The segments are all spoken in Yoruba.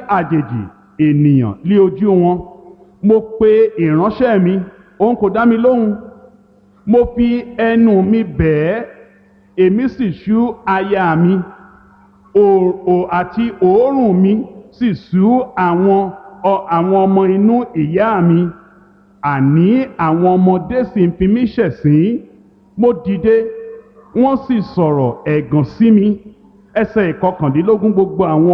àjèjì ènìyàn lé ojú wọn. Mo pe ìránṣẹ́ mi, òun kò dá mi lóhùn. Mo fi ẹnu mi bẹ̀ ẹ́, èmi sì ṣú aya mi, àti òórùn mi sì ṣú àwọn ọmọ inú ìyá mi. Àní àwọn ọmọdé sì ń fi mí ṣẹ̀sín. Mo dìde, wọ́n sì sọ̀rọ̀ ẹ̀gàn sí mi. Ẹsẹ̀ ìkọkàndínlógún, gbogbo àwọn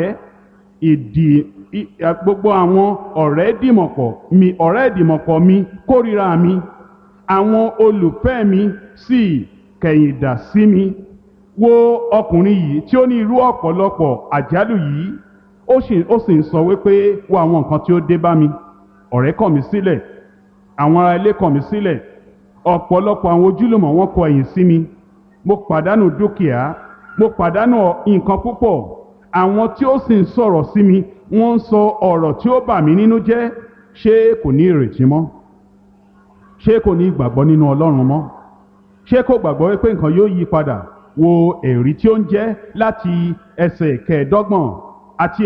ọ̀rẹ́ ìdìmọ̀pọ̀ mi kórìíra mi. Àwọn olùfẹ́ mi sì kẹ̀yìndà sí mi. Wo ọkùnrin yìí tí ó ní irú ọ̀pọ̀lọpọ̀ àjálù yìí, ó sì ń sọ wípé wo àwọn nǹkan tí ó dé bá mi. Ọ̀rẹ́ kọ̀ mí sílẹ̀, àwọn ará ilé kọ̀ mí sílẹ̀, ọ̀pọ̀lọpọ̀ àwọn ojúlùmọ̀ wọn kọ ẹ̀yìn sí mi. Mo pàdánù dúkìá, mo pàdánù nǹkan púpọ̀. Àwọn tí ó sì ń sọ̀rọ̀ sí mi, wọ́n ń sọ ọ̀rọ̀ tí ó bà mí nínú jẹ́. Ṣé kò ní ìrètí mọ́? Ṣé kò ní ìgbàgbọ́ nínú Ọlọ́run mọ́? Ṣé kò gbàgbọ́ wípé nǹkan yóò yí padà? Wo ẹ̀rí tí ó ń jẹ́ láti ẹsẹ̀ kẹẹ̀ẹ́dọ́gbọ̀n. Àti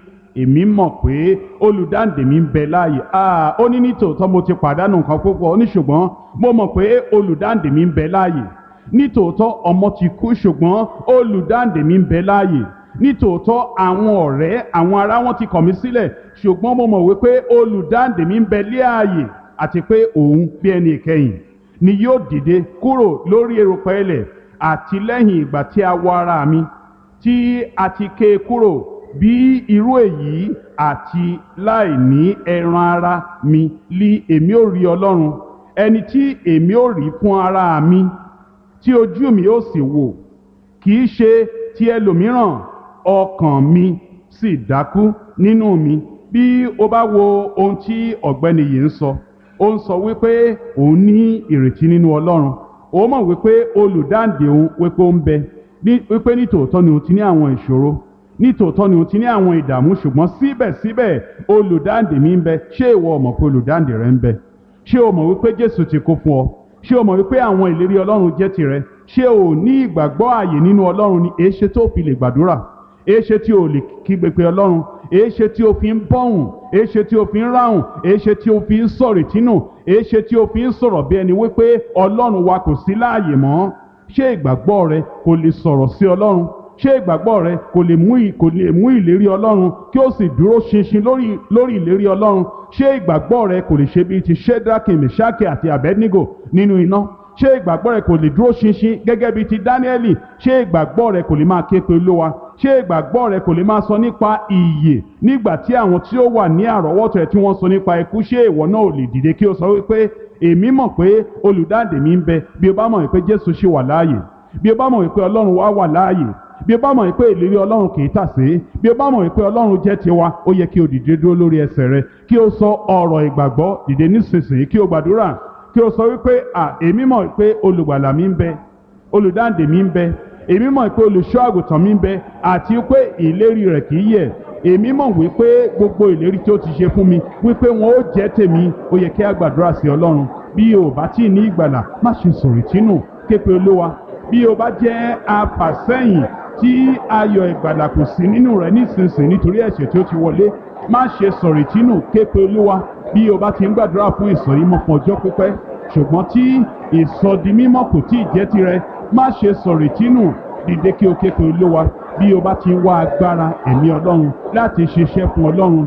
èmi mọ̀ pé olùdáǹdè mi ń bẹ láàyè. Ó ní nítòótọ́ mo ti pàdánù nǹkan púpọ̀. Ó ní ṣùgbọ́n mo mọ̀ pé olùdáǹdè mi ń bẹ láàyè. Nítòótọ́ ọmọ ti kú, ṣùgbọ́n olùdáǹdè mi ń bẹ láàyè. Nítòótọ́ àwọn ọ̀rẹ́, àwọn ará wọn ti kọ̀ mí sílẹ̀, ṣùgbọ́n mo mọ̀ wípé olùdáǹdè mi ń bẹ láàyè, àti pé òun bí ẹni ìkẹyìn ni yóò dìde kúrò lórí erùpẹ̀ ilẹ̀, àti lẹ́yìn ìgbà tí a wọ ara mi tí a ti ké kúrò bí irú èyí, àti láì ní ẹran ara mi li èmi ó rí Ọlọ́run, ẹni tí èmi ó rí fún ara mi, tí ojú mi ó sì wò, kì í ṣe ti ẹlòmíràn. Ọkàn mi sì dákú nínú mi. Bí o bá wo ohun tí ọ̀gbẹ́ni yìí ń sọ, ó ń sọ wípé òun ní ìrètí nínú Ọlọ́run. Ó mọ̀ wípé olùdáǹdè òun wípé ó ń bẹ, wípé nítòótọ́ ni òun ti ní àwọn ìṣòro, nítòótọ́ ni òun ti ní àwọn ìdààmú, ṣùgbọ́n síbẹ̀síbẹ̀ olùdáǹdè mi ń bẹ. Ṣé ìwọ mọ̀ pé olùdáǹdè rẹ ń bẹ? Ṣé o mọ̀ wípé Jésù ti kú fún ọ? Ṣé o mọ̀ wípé àwọn ìlérí Ọlọ́run jẹ́ tirẹ̀? Ṣé o ní ìgbàgbọ́ ààyè nínú Ọlọ́run ni? Èéṣe tó fi lè gbàdúrà? Èéṣe tí o lè kígbe pé Ọlọ́run? Èéṣe tí o fi ń bọ̀hùn? Èéṣe tí o fi ń ráhùn? Èéṣe tí o fi ń sọ̀rọ̀ ìtínú? Èéṣe tí o fi ń sọ̀rọ̀ bí ẹni wípé Ọlọ́run wa kò sí láàyè mọ́? Ṣé ìgbàgbọ́ rẹ kò lè sọ̀rọ̀ sí Ọlọ́run? Ṣé ìgbàgbọ́ rẹ kò lè mú ìlérí Ọlọ́run kí ó sì dúró ṣinṣin lórí ìlérí Ọlọ́run? Ṣé ìgbàgbọ́ rẹ kò lè ṣe bíi ti Ṣédrákì, Mèṣákì àti Àbẹ́dínígò nínú iná? Ṣé ìgbàgbọ́ rẹ kò lè dúró ṣinṣin gẹ́gẹ́ bíi ti Dáníẹ́lì? Ṣé ìgbàgbọ́ rẹ kò lè máa ké pe Olúwa? Ṣé ìgbàgbọ́ rẹ kò lè máa sọ nípa ìyè nígbà tí àwọn tí ó wà ní àrọ́wọ́tò ẹ tí wọ́n sọ nípa ikú? Ṣé ìwọ náà ò lè dìde kí o sọ wípé èmi mọ̀ pé olùdáǹdè mi ń bẹ? Bí o bá mọ̀ wípé Jésù ṣì wà láàyè, bí o bá mọ̀ wípé Ọlọ́run wa wà láàyè, bí o bá mọ̀ wípé ìlérí Ọlọ́run kì í tàsé, bí o bá mọ̀ wípé Ọlọ́run jẹ́ tiwa, ó yẹ kí o dìde dúró lórí ẹsẹ̀ rẹ, kí o sọ ọ̀rọ̀ ìgbàgbọ́, dìde nísinsìnyí kí o gbàdúrà, kí o sọ wípé èmi mọ̀ wípé olùgbàlà mi ń bẹ, olùdáǹdè mi ń bẹ, èmi mọ̀ wípé olùṣọ́ àgùntàn mi ń bẹ, àti wípé ìlérí rẹ̀ kì í yẹ̀. Èmi mọ̀ wípé gbogbo ìlérí tí ó ti ṣe fún mi wípé wọn ó jẹ́ tèmi. Ó yẹ kí a gbàdúrà sí Ọlọ́run. Bí o bá tí ì ní ìgbàlà, má ṣe sọ̀rọ̀ ìtínú, ké pe Olúwa. Bí o bá jẹ́ afàsẹ́yìn tí ayọ̀ ìgbàlà kò sí nínú rẹ̀ nísinsìnyí nítorí ẹ̀ṣẹ̀ tí ó ti wọlé, má ṣe sọ̀rọ̀ ìtínú, ké pe Olúwa. Bí o bá ti ń gbàdúrà fún ìsọ̀yímọ́ fún ọjọ́ pípẹ́, ṣùgbọ́n tí ìsọdimímọ́ kò tí ì jẹ́ tirẹ̀, má ṣe sọ̀rọ̀ ìtínú, dìde kí o ké pe Olúwa. Bí o bá ti ń wá agbára ẹ̀mí Ọlọ́run láti ṣiṣẹ́ fún Ọlọ́run,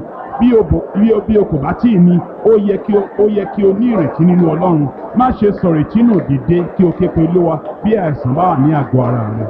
bí o kò bá tí ì ní, ó yẹ kí o ní ìrètí nínú Ọlọ́run. Má ṣe sọ̀rọ̀ ìtínú, dìde kí o ké pe Olúwa. Bí àìsàn bá wà ní àgọ́ ara rẹ,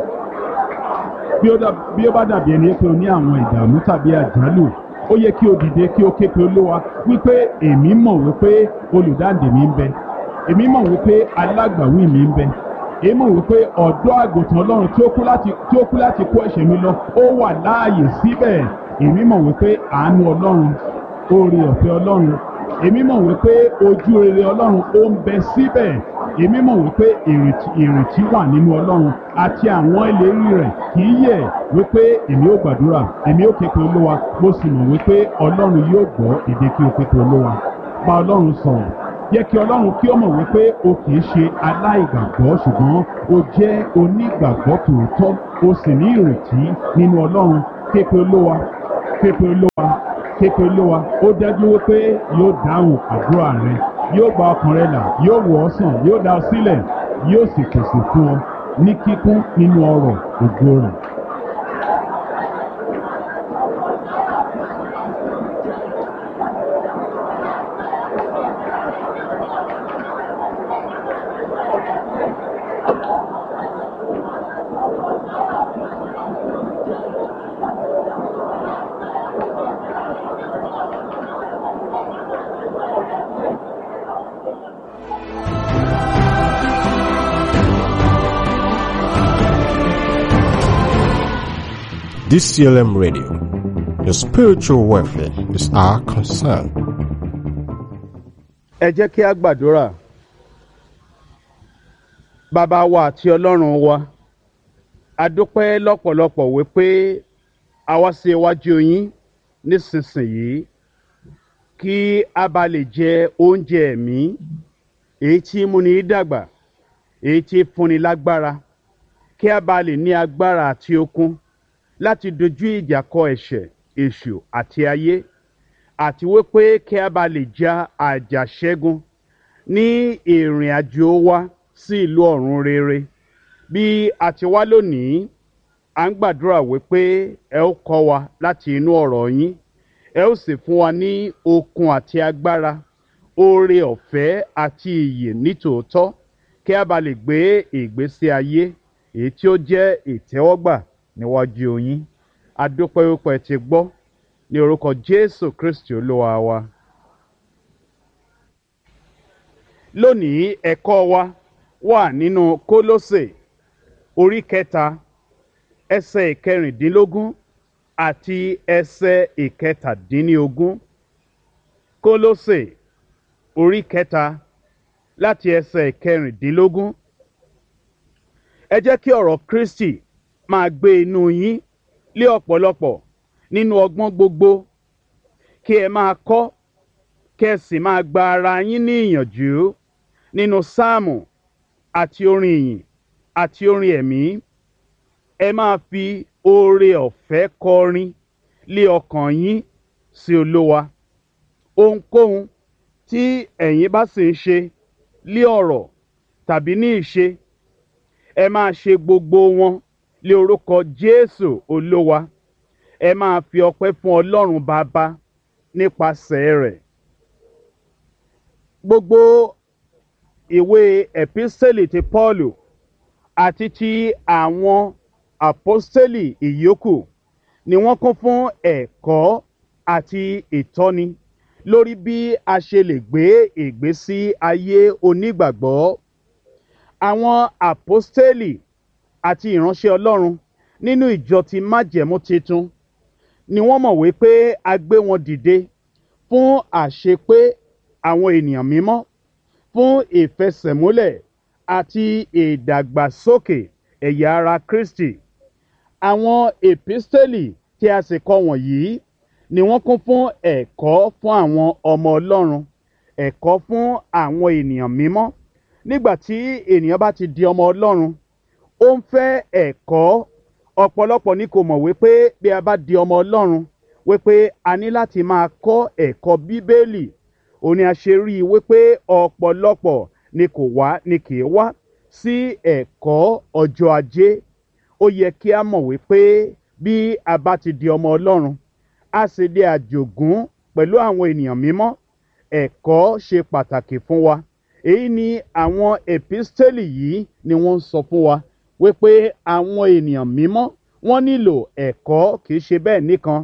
bí ó bá dàbí ẹni pé o ní àwọn ìdààmú tàbí àjálù, ó yẹ kí o dìde kí o ké pe Olúwa wípé èmi mọ̀ wípé olùdáǹdè mi ń bẹ, èmi mọ̀ wípé alágbàwí mi ń bẹ, èmi mọ̀ wípé ọ̀dọ́ àgùntàn Ọlọ́run tí ó kú láti kó ẹ̀ṣẹ̀ mi lọ, ó wà láàyè síbẹ̀. Èmi mọ̀ wípé àánú Ọlọ́run, oore ọ̀fẹ́ Ọlọ́run, èmi mọ̀ wípé ojú rere Ọlọ́run ó ń bẹ síbẹ̀. Èmi mọ̀ wípé ìrètí wà nínú Ọlọ́run àti àwọn ìlérí rẹ̀ kì í yẹ̀, wípé èmi ó gbàdúrà, èmi ó ké pe Olúwa. Mo sì mọ̀ wípé Ọlọ́run yóò gbọ́ èdè kí o ké pe Olúwa. Bá Ọlọ́run sọ̀rọ̀. Jẹ́ kí Ọlọ́run kí ó mọ̀ wípé o kì í ṣe aláìgbàgbọ́, ṣùgbọ́n o jẹ́ onígbàgbọ́ tòótọ́, o sì ní ìrètí nínú Ọlọ́run. Ké pe Olúwa. képe olówa képe olówa ó dájú wípé yóò dáhùn àdúrà rẹ, yóò gba ọkàn rẹ là, yóò wò ọ́ sàn, yóò dá ọ sílẹ̀, yóò sì pèsè fún ọ ní kíkún nínú ọrọ̀ ògo rẹ̀. DCLM Radio. Your spiritual welfare is our concern. Ẹ jẹ́ kí a gbàdúrà. Bàbá wa àti Ọlọ́run wa, a dúpẹ́ lọ́pọ̀lọpọ̀ wípé a wá sí iwájú yín nísinsìnyí kí a bá lè jẹ oúnjẹ ẹ̀mí èyí tí múni dàgbà, èyí tí fúnni lágbára, kí a bá lè ní agbára àti okun láti dojú ìjà kọ ẹ̀ṣẹ̀, èṣù àti ayé, àti wípé kí a bá lè ja àjàṣẹ́gun ní ìrìn àjò wa sí ìlú ọ̀run rere. Bí a ti wá lónìí, à ń gbàdúrà wípé ẹ ó kọ́ wa láti inú ọ̀rọ̀ yín, ẹ ó sì fún wa ní okun àti agbára, oore ọ̀fẹ́ àti ìyè nítòótọ́, kí a bá lè gbé ìgbésí ayé èyí tí ó jẹ́ ìtẹ́wọ́gbà níwájú yín. A dúpẹ́ wípé ẹ ti gbọ́, ní orúkọ Jésù Kristi Olúwa wa. Lónìí ẹ̀kọ́ wa wà nínú Kólósè orí 3 ẹsẹ̀ ìkẹrìndínlógún àti ẹsẹ̀ ìkẹtàdínlógún. Kólósè orí 3 láti ẹsẹ̀ ìkẹrìndínlógún. Ẹ jẹ́ kí ọ̀rọ̀ Kristi máa gbé inú yín lé ọ̀pọ̀lọpọ̀ nínú ọgbọ́n gbogbo, kí ẹ máa kọ́, kí ẹ sì máa gba ara yín ní ìyànjú nínú sáàmù àti orin ìyìn àti orin ẹ̀mí. Ẹ máa fi oore ọ̀fẹ́ kọrin lé ọkàn yín sí Olúwa. Ohunkóhun tí ẹ̀yin bá sì ń ṣe lé ọ̀rọ̀ tàbí ní ìṣe, ẹ máa ṣe gbogbo wọn lé orúkọ Jésù Olúwa. Ẹ máa fi ọpẹ́ fún Ọlọ́run Baba nípasẹ̀ rẹ̀. Gbogbo ìwé ẹ̀písítélì ti Pọ́ọ̀lù àti ti àwọn àpọ́stélì ìyókù ni wọ́n kún fún ẹ̀kọ́ àti ìtọ́ni lórí bí a ṣe lè gbé ìgbésí ayé onígbàgbọ́. Àwọn àpọ́stélì àti ìránṣẹ́ Ọlọ́run nínú ìjọ ti májẹ̀mú titun ni wọ́n mọ̀ wípé a gbé wọn dìde fún àṣepé àwọn ènìyàn mímọ́, fún ìfẹsẹ̀múlẹ̀ àti ìdàgbàsókè ẹ̀yà ara Kristi. Àwọn èpísítélì tí a sì kọ wọ̀nyí ni wọ́n kún fún ẹ̀kọ́ fún àwọn ọmọ Ọlọ́run, ẹ̀kọ́ fún àwọn ènìyàn mímọ́. Nígbà tí ènìyàn bá ti di ọmọ Ọlọ́run, ó ń fẹ́ ẹ̀kọ́. Ọ̀pọ̀lọpọ̀ ni kò mọ̀ wípé bí a bá di ọmọ Ọlọ́run, wípé a ní láti máa kọ́ ẹ̀kọ́ Bíbélì. Ó ní a ṣe rí i wípé ọ̀pọ̀lọpọ̀ ni kì í wá sí ẹ̀kọ́ ọjọ́ ajé. Ó yẹ kí a mọ̀ wípé bí a bá ti di ọmọ Ọlọ́run, a sì di àjogún pẹ̀lú àwọn ènìyàn mímọ́. Ẹ̀kọ́ ṣe pàtàkì fún wa. Èyí ni àwọn èpísítélì yìí ni wọ́n ń sọ fún wa wípé àwọn ènìyàn mímọ́ wọ́n nílò ẹ̀kọ́, kìí ṣe bẹ́ẹ̀ nìkan.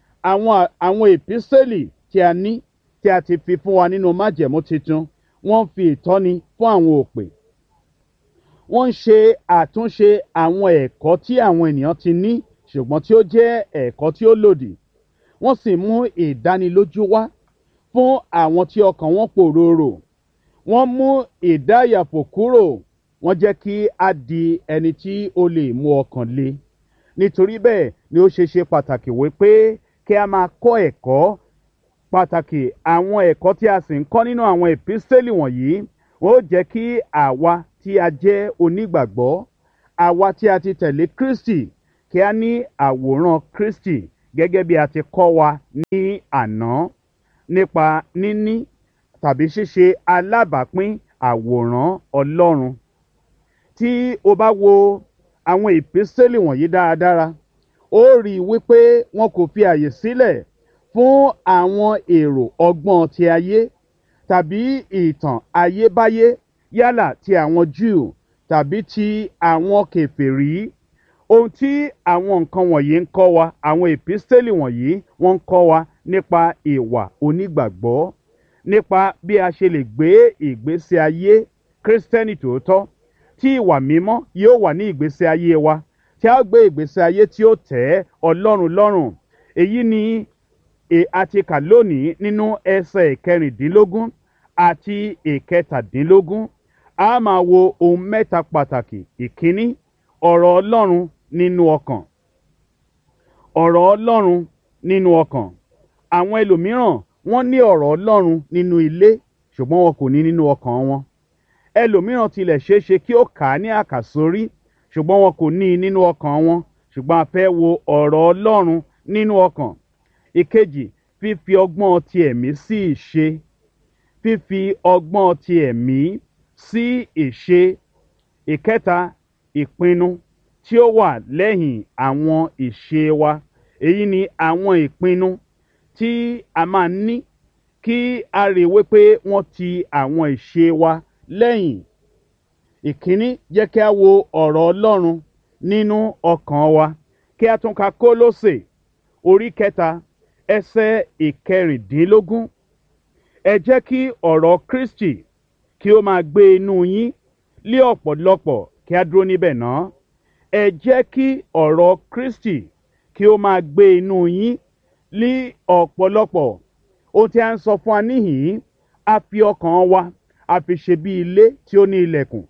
Àwọn èpísítélì tí a ní, tí a ti fi fún wa nínú májẹ̀mú titun, wọ́n fi ìtọ́ni fún àwọn òpè. Wọ́n ń ṣe àtúnṣe àwọn ẹ̀kọ́ tí àwọn ènìyàn ti ní ṣùgbọ́n tí ó jẹ́ ẹ̀kọ́ tí ó lòdì. Wọ́n sì mú ìdánilójú wá fún àwọn tí ọkàn wọn pòròrò. Wọ́n mú ìdáyàfò kúrò. Wọ́n jẹ́ kí a di ẹni tí ó lè mú ọkàn le. Nítorí bẹ́ẹ̀ ni ó ṣe pàtàkì wípé kí a máa kọ́ ẹ̀kọ́ pàtàkì. Àwọn ẹ̀kọ́ tí a sì ń kọ́ nínú àwọn èpísítélì wọ̀nyí wọ́n ó jẹ́ kí àwa tí a jẹ́ onígbàgbọ́, àwa tí a ti tẹ̀lé Kristi, kí a ní àwòrán Kristi gẹ́gẹ́ bí a ti kọ́ wa ní àná nípa níní tàbí ṣíṣe alábàápín àwòrán Ọlọ́run. Tí o bá wo àwọn ìpísẹ́lì wọ̀nyí dáradára, ó rí i wípé wọn kò fi àyè sílẹ̀ fún àwọn èrò ọgbọ́n ti ayé tàbí ìtàn ayébáyé yálà ti àwọn Júù tàbí ti àwọn kèfèrí. Ohun tí àwọn nǹkan wọ̀nyí ń kọ́ wa, àwọn ìpísẹ́lì wọ̀nyí wọ́n ń kọ́ wa nípa ìwà onígbàgbọ́, nípa bí a ṣe lè gbé ìgbésí ayé Kristẹni tòótọ́, tí ìwà mímọ́ yóò wà ní ìgbésí ayé wa, tí a gbé ìgbésí ayé tí ó tẹ́ Ọlọ́run lọ́rùn. Èyí ni a ti kà lónìí nínú ẹsẹ̀ ìkẹrìndínlógún àti ìkẹtàdínlógún. A máa wo ohun mẹ́ta pàtàkì. Ìkíní, ọ̀rọ̀ Ọlọ́run nínú ọkàn. Ọ̀rọ̀ Ọlọ́run nínú ọkàn. Àwọn ẹlòmíràn wọ́n ní ọ̀rọ̀ Ọlọ́run nínú ilé, ṣùgbọ́n wọn kò ní nínú ọkàn wọn. Ẹlòmíràn tilẹ̀ ṣeéṣe kí ó kà á ní àkàsórí, ṣùgbọ́n wọn kò ní nínú ọkàn wọn. Ṣùgbọ́n a fẹ́ wo ọ̀rọ̀ Ọlọ́run nínú ọkàn. Ìkejì, fífi ọgbọ́n ti ẹ̀mí sí ìṣe. Fífi ọgbọ́n ti ẹ̀mí sí ìṣe. Ìkẹta, ìpinnu tí ó wà lẹ́yìn àwọn ìṣe wa. Èyí ni àwọn ìpinnu tí a máa ní kí a rí wípé wọ́n ti àwọn ìṣe wa lẹ́yìn. Ìkíní, jẹ́ kí a wo ọ̀rọ̀ Ọlọ́run nínú ọkàn wa. Kí a tún ka Kólósè orí kẹta ẹsẹ̀ ìkẹrìndínlógún. Ẹ jẹ́ kí ọ̀rọ̀ Kristi kí ó máa gbé inú yín lé ọ̀pọ̀lọpọ̀. Kí a dúró níbẹ̀ náà. Ẹ jẹ́ kí ọ̀rọ̀ Kristi kí ó máa gbé inú yín lé ọ̀pọ̀lọpọ̀. Ohun tí a ń sọ fún wa níhìn-ín, a fi ọkàn wa a fi ṣe bí ilé tí ó ní ilẹ̀kùn.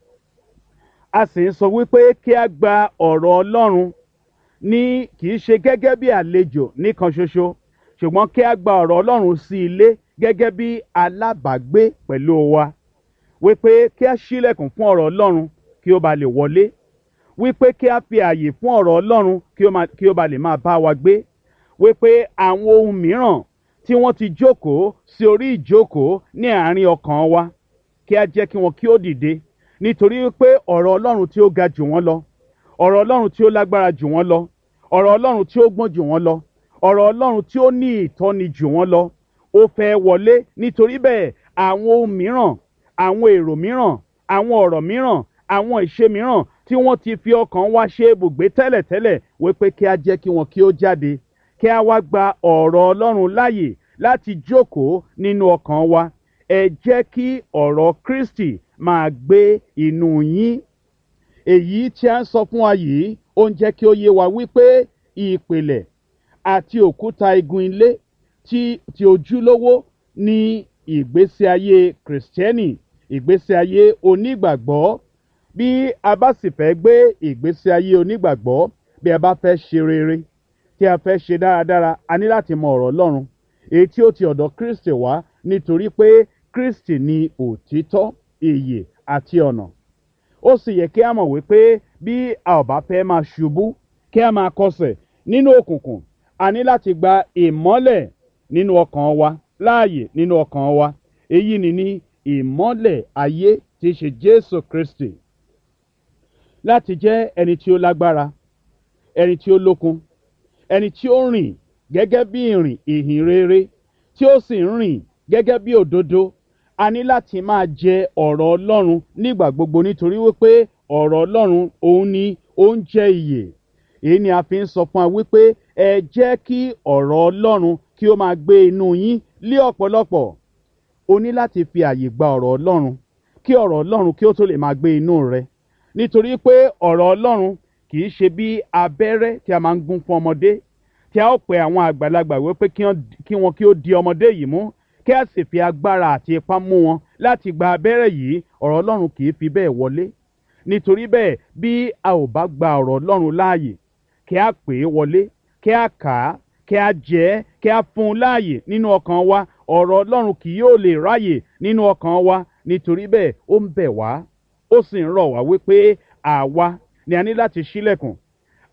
A sì ń sọ wípé kí a gba ọ̀rọ̀ Ọlọ́run ní kì í ṣe gẹ́gẹ́ bí àlejò nìkan ṣoṣo, ṣùgbọ́n kí a gba ọ̀rọ̀ Ọlọ́run sí ilé gẹ́gẹ́ bí alábàágbé pẹ̀lú wa. Wípé kí a ṣílẹ̀kùn fún ọ̀rọ̀ Ọlọ́run kí ó ba lè wọlé. Wípé kí a fi àyè fún ọ̀rọ̀ Ọlọ́run kí ó ba lè máa bá wa gbé. Wípé àwọn ohun mìíràn tí wọ́n ti jókòó sí orí ìjókòó ní àárín ọkàn wa, kí a jẹ́ kí wọn kí ó dìde. Nítorí pé ọ̀rọ̀ Ọlọ́run tí ó ga jù wọ́n lọ, ọ̀rọ̀ Ọlọ́run tí ó lágbára jù wọ́n lọ, ọ̀rọ̀ Ọlọ́run tí ó gbọ́n jù wọ́n lọ, ọ̀rọ̀ Ọlọ́run tí ó ní ìtọ́ni jù wọ́n lọ, ó fẹ́ wọlé. Nítorí bẹ́ẹ̀, àwọn ohun mìíràn, àwọn èrò mìíràn, àwọn ọ̀rọ̀ mìíràn, àwọn ìṣe mìíràn tí wọ́n ti fi ọkàn wa ṣe ibùgbé tẹ́lẹ̀tẹ́lẹ̀, wípé kí a jẹ́ kí wọn kí ó jáde. Kí a wá gba ọ̀rọ̀ Ọlọ́run láàyè láti jókòó nínú ọkàn wa. Ẹ jẹ́ kí ọ̀rọ̀ Kristi máa gbé inú yín. Èyí tí a ń sọ fún wa yìí, ó ń jẹ́ kí ó yé wa wípé ìpìlẹ̀ àti òkúta igun ilé tí ojúlówó ní ìgbésí ayé Kristẹni, ìgbésí ayé onígbàgbọ́. Bí a bá sì fẹ́ gbé ìgbésí ayé onígbàgbọ́, bí a bá fẹ́ ṣe rere, tí a fẹ́ ṣe dáradára, a ní láti mọ ọ̀rọ̀ Ọlọ́run, èyí tí ó ti ọ̀dọ̀ Kristi wá, nítorí pé Kristi ni òtítọ́, ìyè àti ọ̀nà. Ó sì yẹ kí a mọ̀ wípé bí a ò bá fẹ́ máa ṣubú, kí a máa kọsẹ̀ nínú òkùnkùn, a ní láti gba ìmọ́lẹ̀ nínú ọkàn wa, láàyè nínú ọkàn wa. Èyí ni ìmọ́lẹ̀ ayé tí í ṣe Jésù Kristi. Láti jẹ́ ẹni tí ó lágbára, ẹni tí ó lókun, ẹni tí ó rìn gẹ́gẹ́ bí ìrìn ìhìn rere, tí ó sì ń rìn gẹ́gẹ́ bí òdodo, a ní láti máa jẹ ọ̀rọ̀ Ọlọ́run nígbà gbogbo, nítorí wípé ọ̀rọ̀ Ọlọ́run òun ni oúnjẹ ìyè. Èyí ni a fi ń sọ fún wa wípé ẹ jẹ́ kí ọ̀rọ̀ Ọlọ́run kí ó máa gbé inú yín lé ọ̀pọ̀lọpọ̀. O ní láti fi àyè gba ọ̀rọ̀ Ọlọ́run kí ọ̀rọ̀ Ọlọ́run kí ó tó lè máa gbé inú rẹ. Nítorí pé ọ̀rọ̀ Ọlọ́run kì í ṣe bí abẹ́rẹ́ tí a máa ń gún fún ọmọdé, tí a ó pe àwọn àgbàlagbà wípé kí wọn kí ó di ọmọdé yìí mú, kí a sì fi agbára àti ipá mú wọn láti gba abẹ́rẹ́ yìí. Ọ̀rọ̀ Ọlọ́run kì í fi bẹ́ẹ̀ wọlé. Nítorí bẹ́ẹ̀, bí a ò bá gba ọ̀rọ̀ Ọlọ́run láàyè, kí a pè é wọlé, kí a kà á, kí a jẹ ẹ́, kí a fún un láàyè nínú ọkàn wa, ọ̀rọ̀ Ọlọ́run kì yóò lè ráyè nínú ọkàn wa. Nítorí bẹ́ẹ̀, ó ń bẹ̀ wá, ó sì ń rọ̀ wá wípé àwa ni a ní láti ṣílẹ̀kùn,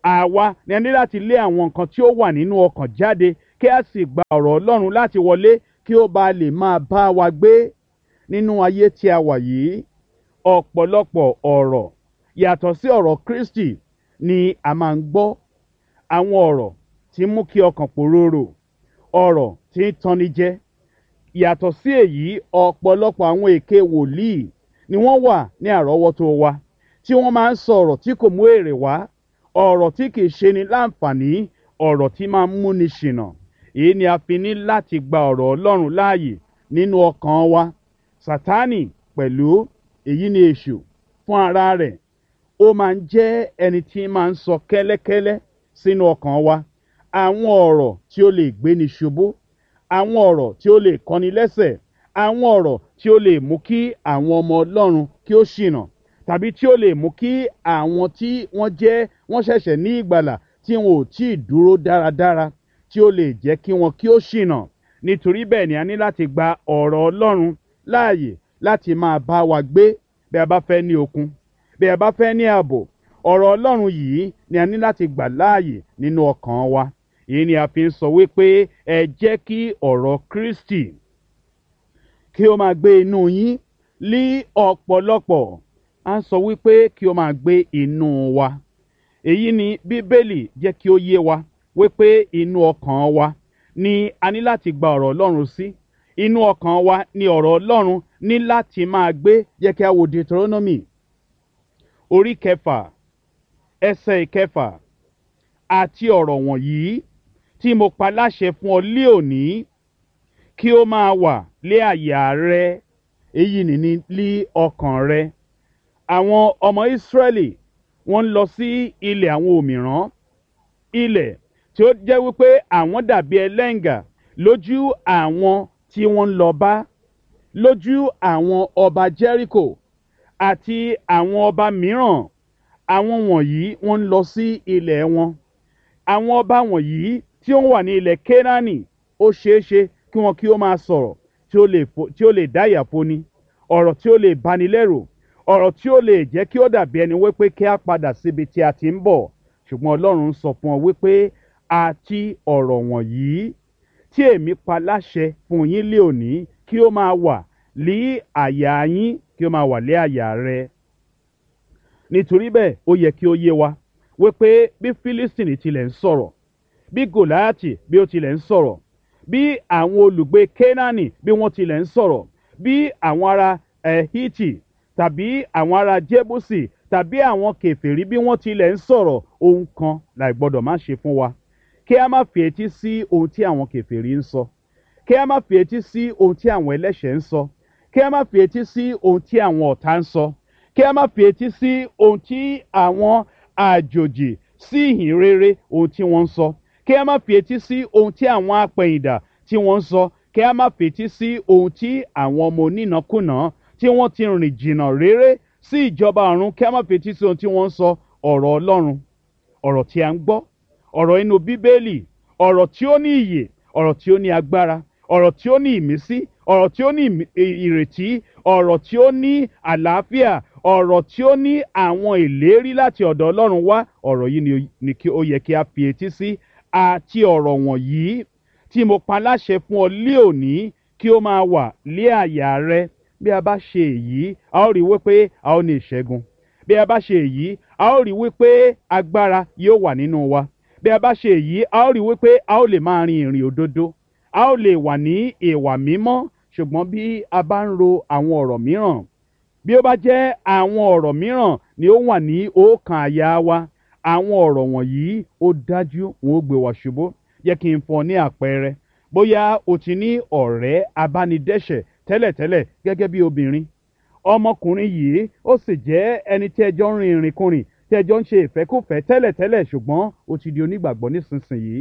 àwa ni a ní láti lé àwọn nǹkan tí ó wà nínú ọkàn jáde kí a sì gba ọ̀rọ̀ Ọlọ́run láti wọlé kí ó bá lè máa bá wa gbé nínú ayé tí a wà yìí. Ọ̀pọ̀lọpọ̀ ọ̀rọ̀ yàtọ̀ sí ọ̀rọ̀ Kristi ni a máa ń gbọ́. Àwọn ọ̀rọ̀ tí mú kí ọkàn pòróró, ọ̀rọ̀ tí ń tanni jẹ. Yàtọ̀ sí èyí, ọ̀pọ̀lọpọ̀ àwọn èké wòlíì ni wọ́n wà ní àrọ́wọ́tó wa tí wọ́n máa ń sọ ọ̀rọ̀ tí kò mú èrè wá, ọ̀rọ̀ tí kìí ṣe ni láǹfààní, ọ̀rọ̀ tí máa ń múni ṣìnà. Èyí ni a fi ní láti gba ọ̀rọ̀ Ọlọ́run láàyè nínú ọkàn wa. Sátánì pẹ̀lú, èyí ni èṣù fún ara rẹ̀, ó máa ń jẹ́ ẹni tí máa ń sọ kẹ́lẹ́kẹ́lẹ́ sínú ọkàn wa àwọn ọ̀rọ̀ tí ó lè gbéni ṣubú, àwọn ọ̀rọ̀ tí ó lè kọni lẹ́sẹ̀, àwọn ọ̀rọ̀ tí ó lè mú kí àwọn ọmọ Ọlọ́run kí ó ṣìnà, tàbí tí ó lè mú kí àwọn tí wọ́n ṣẹ̀ṣẹ̀ ní ìgbàlà tí wọn ò tí ì dúró dáradára tí ó lè jẹ́ kí wọn kí ó ṣìnà. Nítorí bẹ́ẹ̀ ni a ní láti gba ọ̀rọ̀ Ọlọ́run láàyè láti máa bá wa gbé bí a bá fẹ́ ní okun, bí a bá fẹ́ ní ààbò. Ọ̀rọ̀ Ọlọ́run yìí ni a ní láti gbà láàyè nínú ọkàn wa. Èyí ni a fi ń sọ wípé ẹ jẹ́ kí ọ̀rọ̀ Kristi kí ó máa gbé inú yín ní ọ̀pọ̀lọpọ̀. A ń sọ wípé kí ó máa gbé inú wa. Èyí ni Bíbélì jẹ́ kí ó yé wa wípé inú ọkàn wa ni a ní láti gba ọ̀rọ̀ Ọlọ́run sí. Inú ọkàn wa ni ọ̀rọ̀ Ọlọ́run ní láti máa gbé. Jẹ́ kí a wo Deuteronomy orí 6 ẹsẹ̀ 6. Àti ọ̀rọ̀ wọ̀nyí tí mo pa láṣẹ fún ọ lé òní kí ó máa wà lé àyà rẹ, èyí ni lí ọkàn rẹ. Àwọn ọmọ Ísírẹ́lì wọ́n ń lọ sí ilẹ̀ àwọn òmìrán, ilẹ̀ tí ó jẹ́ wípé àwọn dàbí ẹlẹ́ǹgà lójú àwọn tí wọ́n ń lọ bá, lójú àwọn ọba Jẹ́ríkò àti àwọn ọba mìíràn. Àwọn wọ̀nyí wọ́n ń lọ sí ilẹ̀ wọn. Àwọn ọba wọ̀nyí tí ó wà ní ilẹ̀ Kénáánì, ó ṣeéṣe kí wọn kí ó máa sọ̀rọ̀ tí ó lè dáyà foni, ọ̀rọ̀ tí ó lè bani lẹ́rù, ọ̀rọ̀ tí ó lè jẹ́ kí ó dàbí ẹni wípé kí a padà síbi tí a ti ń bọ̀. Ṣùgbọ́n Ọlọ́run sọ fún ọ wípé àti ọ̀rọ̀ wọ̀nyí tí èmi pa láṣẹ fún yín lé òní kí ó máa wà lé àyà yín, kí ó máa wà lé àyà rẹ. Nítorí bẹ́ẹ̀ ó yẹ kí ó yé wa wípé bí Fílístìnì tilẹ̀ ń sọ̀rọ̀, bí Gòláyátì bí ó tilẹ̀ ń sọ̀rọ̀, bí àwọn olùgbé Kénáánì bí wọ́n tilẹ̀ ń sọ̀rọ̀, bí àwọn ará Hítì tàbí àwọn ará Jébúsì tàbí àwọn kèfèrí bí wọ́n tilẹ̀ ń sọ̀rọ̀, ohun kan láì gbọ́dọ̀ má ṣe fún wa: kí a má fi etí sí ohun tí àwọn kèfèrí ń sọ, kí a má fi etí sí ohun tí àwọn ẹlẹ́ṣẹ̀ ń sọ, kí a má fi etí sí ohun tí àwọn ọ̀tá ń sọ, kí a má fi etí sí ohun tí àwọn àjòjì sí ìhìn rere ohun tí wọ́n ń sọ, kí a má fi etí sí ohun tí àwọn apẹ̀yìndà tí wọ́n ń sọ, kí a má fi etí sí ohun tí àwọn ọmọ onínàkúnà tí wọ́n ti rìn jìnnà réré sí ìjọba ọ̀run, kí a má fi etí sí ohun tí wọ́n ń sọ. Ọ̀rọ̀ Ọlọ́run, ọ̀rọ̀ tí a ń gbọ́, ọ̀rọ̀ inú Bíbélì, ọ̀rọ̀ tí ó ní ìyè, ọ̀rọ̀ tí ó ní agbára, ọ̀rọ̀ tí ó ní ìmísí, ọ̀rọ̀ tí ó ní ìrètí, ọ̀rọ̀ tí ó ní àlàáfíà, ọ̀rọ̀ tí ó ní àwọn ìlérí láti ọ̀dọ̀ Ọlọ́run wá. Ọ̀rọ̀ yìí ni ó yẹ kí a fi etí sí. Àti ọ̀rọ̀ wọ̀nyí tí mo pa láṣẹ fún ọ lé òní kí ó máa wà lé àyà rẹ. Bí a bá ṣe èyí, a ó rí wípé a ó ní ìṣẹ́gun. Bí a bá ṣe èyí, a ó rí wípé agbára yóò wà nínú wa. Bí a bá ṣe èyí, a ó rí wípé a ó lè máa rin ìrìn òdodo, a ó lè wà ní ìwà mímọ́. Ṣùgbọ́n bí a bá ń ro àwọn ọ̀rọ̀ mìíràn, bí ó bá jẹ́ àwọn ọ̀rọ̀ mìíràn ni ó wà ní ọkàn àyà wa, àwọn ọ̀rọ̀ wọ̀nyí ó dájú wọn ó gbé wa ṣubú. Jẹ́ kí n fún ọ ní àpẹẹrẹ. Bóyá o ti ní ọ̀rẹ́ abánidẹ́ṣẹ̀ tẹ́lẹ̀tẹ́lẹ̀ gẹ́gẹ́ bí obìnrin. Ọmọkùnrin yìí ó sì jẹ́ ẹni tí ẹjọ́ ń rin ìrìnkúrìn, tí ẹjọ́ ń ṣe ìfẹ́kúfẹ̀ẹ́ tẹ́lẹ̀tẹ́lẹ̀, ṣùgbọ́n ó ti di onígbàgbọ́ nísinsìnyí.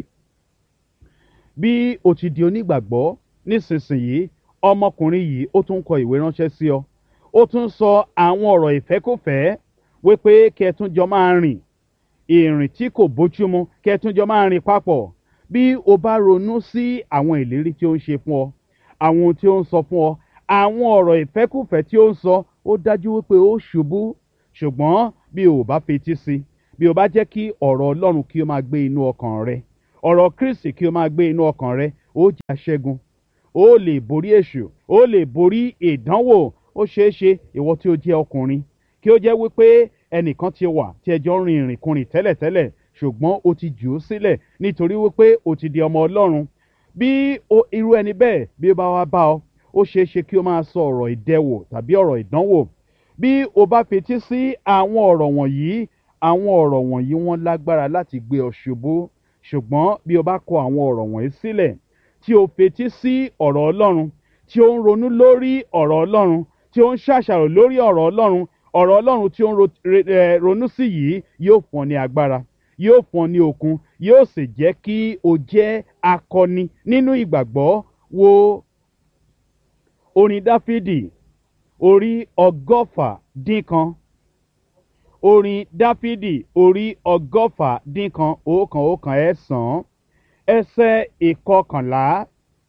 Bí o ti di onígbàgbọ́ nísinsìnyí, ọmọkùnrin yìí ó tún kọ ìwé ránṣẹ́ sí ọ. Ó tún sọ àwọn ọ̀rọ̀ ìfẹ́kúfẹ̀ẹ́ wípé kí ẹ tún jọ máa rìn ìrìn tí kò bójúmu, kí ẹ tún jọ máa rìn papọ̀. Bí o bá ronú sí àwọn ìlérí tí ó ń ṣe fún ọ, àwọn ohun tí ó ń sọ fún ọ, àwọn ọ̀rọ̀ ìfẹ́kúfẹ̀ẹ́ tí ó ń sọ, ó dájú wípé ó ṣubú. Ṣùgbọ́n bí o bá fetí sí, bí o bá jẹ́ kí ọ̀rọ̀ Ọlọ́run kí ó máa gbé inú ọkàn rẹ, ọ̀rọ̀ Kristi kí ó máa gbé inú ọkàn rẹ, ó jẹ́ aṣẹ́gun, ó lè borí èṣù, ó lè borí ìdánwò. Ó ṣeé ṣe ìwọ tí ó jẹ́ ọkùnrin kí ó jẹ́ wípé ẹnìkan ti wà tí ẹjọ́ rin ìrìnkúrìn tẹ́lẹ̀tẹ́lẹ̀, ṣùgbọ́n ó ti jù ú sílẹ̀ nítorí wípé ó ti di ọmọ Ọlọ́run. Bí irú ẹni bẹ́ẹ̀ bí ó bá wá bá ọ, ó ṣeé ṣe kí ó máa sọ ọ̀rọ̀ ìdẹwò tàbí ọ̀rọ̀ ìdánwò. Bí o bá fetí sí àwọn ọ̀rọ̀ wọ̀nyí wọ́n lágbára láti gbé ọ ṣubú. Ṣùgbọ́n bí o bá kọ àwọn ọ̀rọ̀ wọ̀nyí sílẹ̀, tí o fetí sí ọ̀rọ̀ Ọlọ́run, tí o ń ronú lórí ọ̀rọ̀ Ọlọ́run, tí o ń ṣàṣàrò lórí ọ̀rọ̀ Ọlọ́run, ọ̀rọ̀ Ọlọ́run tí o ń ronú sí yìí yóò fún ọ ní agbára, yóò fún ọ ní okun, yóò sì jẹ́ kí o jẹ́ akọni nínú ìgbàgbọ́. Wo orin Dáfídì orí 119. Orin Dáfídì orí 119 119 ẹsẹ̀ 11.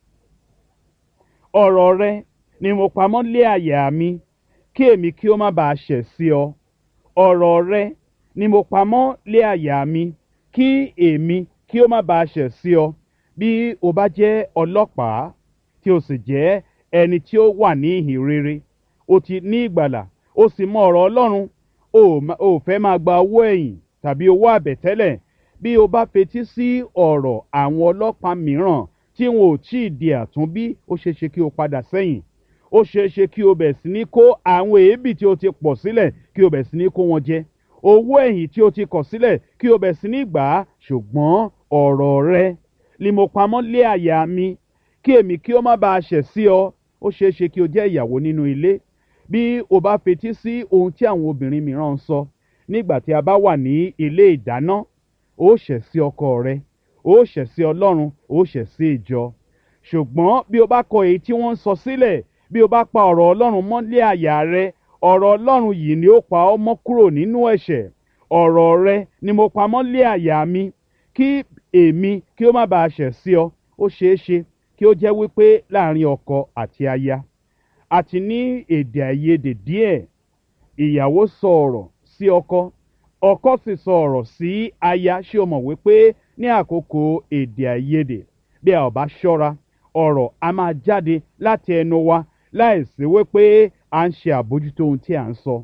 Ọ̀rọ̀ rẹ ni mo pamọ́ lé àyà mi, kí èmi kí ó má baà ṣẹ̀ sí ọ. Ọ̀rọ̀ rẹ ni mo pamọ́ lé àyà mi, kí èmi kí ó má baà ṣẹ̀ sí ọ. Bí o bá jẹ́ ọlọ́pàá tí o sì jẹ́ ẹni tí ó wà ní ìhìn rere, o ti ní ìgbàlà, o sì mọ ọ̀rọ̀ Ọlọ́run, o fẹ́ máa gba owó ẹ̀yìn tàbí owó àbẹ̀tẹ́lẹ̀. Bí o bá fetí sí ọ̀rọ̀ àwọn ọlọ́pàá mìíràn tí wọn ò tí ì di àtúnbí, ó ṣeé ṣe kí o padà sẹ́yìn. Ó ṣeé ṣe kí o bẹ̀rẹ̀ sí ní kó àwọn èébì tí o ti pọ̀ sílẹ̀ kí o bẹ̀rẹ̀ sí ní kó wọn jẹ. Owó ẹ̀yìn tí o ti kọ̀ sílẹ̀ kí o bẹ̀rẹ̀ sí ní gbà á. Ṣùgbọ́n ọ̀rọ̀ rẹ ni mo pamọ́ lé àyà mi, kí èmi kí ó má baà ṣẹ̀ sí ọ. Ó ṣeé ṣe kí o jẹ́ ìyàwó nínú ilé. Bí o bá fetí sí ohun tí àwọn obìnrin mìíràn ń sọ nígbà tí a bá wà ní ilé ìdáná, ó ṣẹ̀ sí ọkọ rẹ, ó ṣẹ̀ sí Ọlọ́run, ó ṣẹ̀ sí ìjọ. Ṣùgbọ́n bí o bá kọ èyí tí wọ́n ń sọ sílẹ̀, bí o bá pa ọ̀rọ̀ Ọlọ́run mọ́ lé àyà rẹ, ọ̀rọ̀ Ọlọ́run yìí ni ó pa ọ́ mọ́ kúrò nínú ẹ̀ṣẹ̀. Ọ̀rọ̀ rẹ ni mo pa mọ́ lé àyà mi, kí èmi kí ó má baà ṣẹ̀ sí ọ. Ó ṣeé ṣe kí ó jẹ́ wípé láàrin ọkọ àti aya àti ní èdè àìyedè díẹ̀, ìyàwó sọ ọ̀rọ̀ sí ọkọ, ọkọ sì sọ ọ̀rọ̀ sí aya. Ṣé o mọ̀ wípé ní àkókò èdè àìyedè, bí a ò bá ṣọ́ra, ọ̀rọ̀ a máa jáde láti ẹnu wa láìsí wípé à ń ṣe àbójútó ohun tí à ń sọ.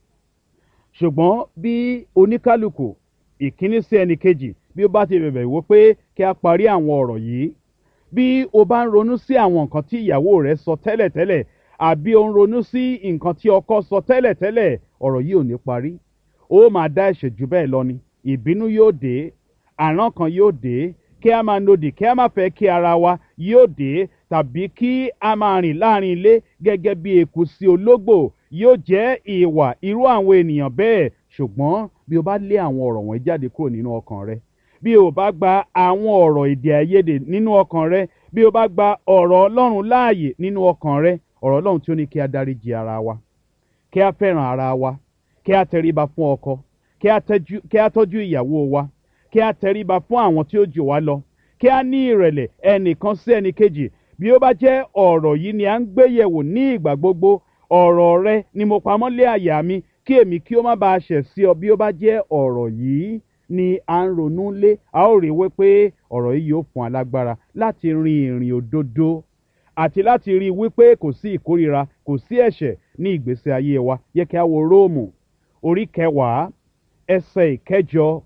Ṣùgbọ́n bí oníkálukú ìkíní sí ẹnì kejì bí ó bá ti bẹ̀bẹ̀ wípé kí a parí àwọn ọ̀rọ̀ yìí, bí o bá ń ronú sí àwọn nǹkan tí ìyàwó rẹ sọ tẹ́lẹ̀tẹ́lẹ̀, àbí o ń ronú sí nǹkan tí ọkọ sọ tẹ́lẹ̀tẹ́lẹ̀, ọ̀rọ̀ yìí ò ní parí. Ó máa dá ẹ̀ṣẹ̀ jù bẹ́ẹ̀ lọ ni. Ìbínú yóò dé, àrán kan yóò dé, kí a máa nodì, kí a máa fẹ́ kí ara wa yóò dé, tàbí kí a máa rìn láàrin ilé gẹ́gẹ́ bí eku sí ológbò yóò jẹ́ ìwà irú àwọn ènìyàn bẹ́ẹ̀. Ṣùgbọ́n bí o bá lé àwọn ọ̀rọ̀ wọ̀nyí jáde kúrò nínú ọkàn rẹ, bí o bá gba àwọn ọ̀rọ̀ èdè àìyedè nínú ọkàn rẹ, bí o bá gba ọ̀rọ̀ Ọlọ́run láàyè nínú ọkàn rẹ, ọ̀rọ̀ Ọlọ́run tí ó ní kí a dáríjì ara wa, kí a fẹ́ràn ara wa, kí a tẹríba fún ọkọ, kí a tọ́jú ìyàwó wa, kí a tẹríba fún àwọn tí ó jù wá lọ, kí a ní ìrẹ̀lẹ̀ ẹnìkan sí ẹnìkejì. Bí ó bá jẹ́ ọ̀rọ̀ yìí ni à ń gbé yẹ̀wò ní ìgbà gbogbo, ọ̀rọ̀ rẹ ni mo pamọ́ lé àyà mi, kí èmi kí ó má baà ṣẹ̀ sí ọ. Bí ó bá jẹ́ ọ̀rọ̀ yìí ni à ń ronú lé, a ó rí wípé ọ̀rọ̀ yìí yóò fún alágbára láti rin ìrìn òdodo àti láti rí wípé kò sí ìkórìíra, kò sí ẹ̀ṣẹ̀ ní ìgbésí ayé wa. Yẹ kí a wo Róòmù orí 10 ẹsẹ̀ 8.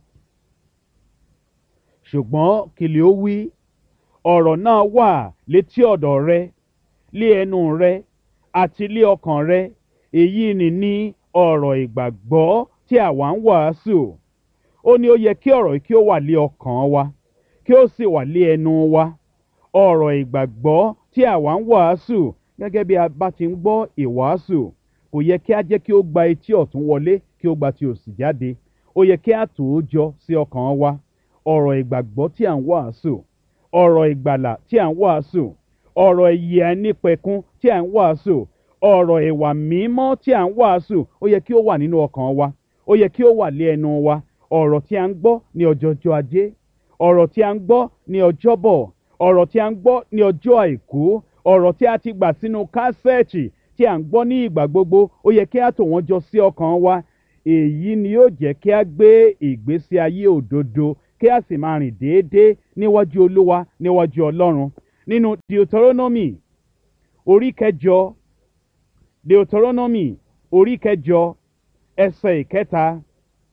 Ṣùgbọ́n kí lè ó wí? Ọ̀rọ̀ náà wà létí ọ̀dọ̀ rẹ, lé ẹnu rẹ àti lé ọkàn rẹ. Èyí ni ọ̀rọ̀ ìgbàgbọ́ tí àwa ń wàásù. Ó ní ó yẹ kí ọ̀rọ̀ yìí kí ó wà lé ọkàn wa, kí ó sì wà lé ẹnu wa. Ọ̀rọ̀ ìgbàgbọ́ tí àwa ń wàásù, gẹ́gẹ́ bí a bá ti ń gbọ́ ìwàásù, kò yẹ kí a jẹ́ kí ó gba etí ọ̀tún wọlé kí ó gba ti òsì jáde. Ó yẹ kí a tò ó jọ sí ọkàn wa. Ọ̀rọ̀ ìgbàgbọ́ tí à ń wàásù, ọ̀rọ̀ ìgbàlà tí à ń wàásù, ọ̀rọ̀ ìyè àìnípẹ̀kun tí à ń wàásù, ọ̀rọ̀ ìwà mímọ́ tí à ń wàásù, ó yẹ kí ó wà nínú ọkàn wa, ó yẹ kí ó wà lé ẹnu wa. Ọ̀rọ̀ tí a ń gbọ́ ní ọjọ́jọ́ ajé, ọ̀rọ̀ tí a ń gbọ́ ní ọjọ́bọ̀, ọ̀rọ̀ tí a ń gbọ́ ní ọjọ́ àìkú, ọ̀rọ̀ tí a ti gbà sínú kásẹ̀ẹ̀tì tí à ń gbọ́ ní ìgbà gbogbo, ó yẹ kí a tò wọ́n jọ sí ọkàn wa. èyí ni yóò jẹ́ kí a gbé ìgbésí ayé òdodo kí a sì máa rìn déédéé níwájú olúwa níwájú ọlọ́run. Nínú Deuteronomy orí kẹjọ, Deuteronomy orí kẹjọ ẹsẹ̀ ìkẹta,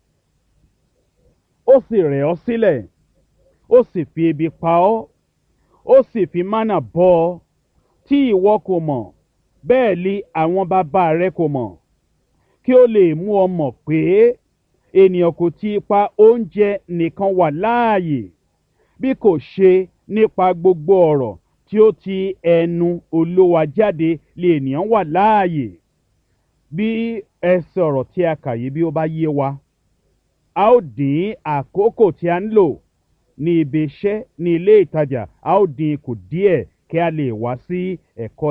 ó sì rẹ̀ ọ́ sílẹ̀, ó sì fi ebi pa ọ́, ó sì fi mánà bọ́ ọ tí ìwọ kò mọ̀, bẹ́ẹ̀ li àwọn bàbá rẹ kò mọ̀, kí ó lè mú ọ mọ̀ pé ènìyàn kò ti ipa oúnjẹ nìkan wà láàyè, bí kò ṣe nípa gbogbo ọ̀rọ̀ tí ó ti ẹnu Olúwa jáde lè ènìyàn wà láàyè. Bí ẹsẹ̀ ọ̀rọ̀ tí a kà yìí bí ó bá yé wa, a ó dín àkókò tí a ń lò ní ibi iṣẹ́ ní ilé ìtajà, a ó dín kù díẹ̀ kí a lè wá sí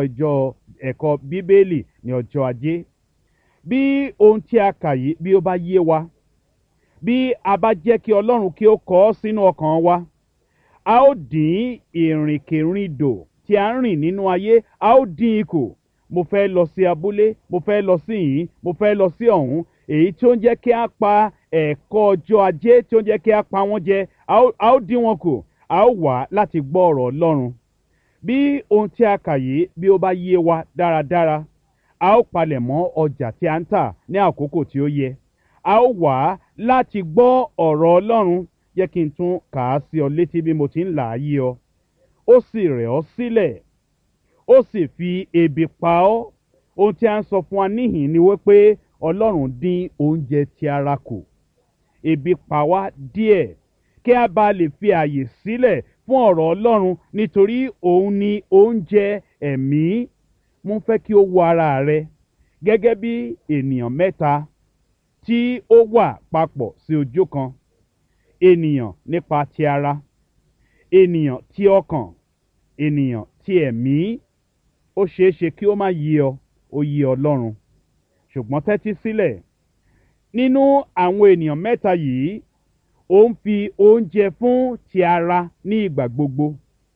ẹ̀kọ́ Bíbélì ní ọjọ́ ajé. Bí ohun tí a kà yìí bí ó bá yé wa, bí a bá jẹ́ kí Ọlọ́run kí ó kọ ọ́ sínú ọkàn wa, a ó dín ìrìnkèrindò tí a ń rìn nínú ayé, a ó dín kù. Mo fẹ́ lọ sí abúlé, mo fẹ́ lọ sí ìhín, mo fẹ́ lọ sí ọ̀hún, èyí tí ó ń jẹ́ kí a pa ẹ̀kọ́ ọjọ́ ajé, tí ó ń jẹ́ kí a pa wọ́n jẹ, a ó dín wọn kù, a ó wá láti gbọ́ ọ̀rọ̀ Ọlọ́run. Bí ohun tí a kà yìí bí ó bá yé wa dáradára, a ó palẹ̀ mọ́ ọjà tí a ń tà ní àkókò tí ó yẹ, a ó wá láti gbọ́ ọ̀rọ̀ Ọlọ́run. Jẹ́ kí n tún kà á sí ọ létí bí mo ti ń là á yé ọ. Ó sì rẹ̀ ọ́ sílẹ̀, ó sì fi ebi pa ọ́. Ohun tí a ń sọ fún wa níhìn ni wípé Ọlọ́run dín oúnjẹ ti ara kù. Ebi pa wá díẹ̀ kí a bá lè fi àyè sílẹ̀ fún ọ̀rọ̀ Ọlọ́run, nítorí òun ni oúnjẹ ẹ̀mí. Mo fẹ́ kí o wo ara rẹ gẹ́gẹ́ bí ènìyàn mẹ́ta tí ó wà papọ̀ sí ojú kan. Ènìyàn nípa ti ara, ènìyàn ti ọkàn, ènìyàn ti ẹ̀mí. Ó ṣeé ṣe kí ó má yé ọ, ó yé Ọlọ́run. Ṣùgbọ́n tẹ́tí sílẹ̀, nínú àwọn ènìyàn mẹ́ta yìí, ó ń fi oúnjẹ fún ti ara ní ìgbà gbogbo,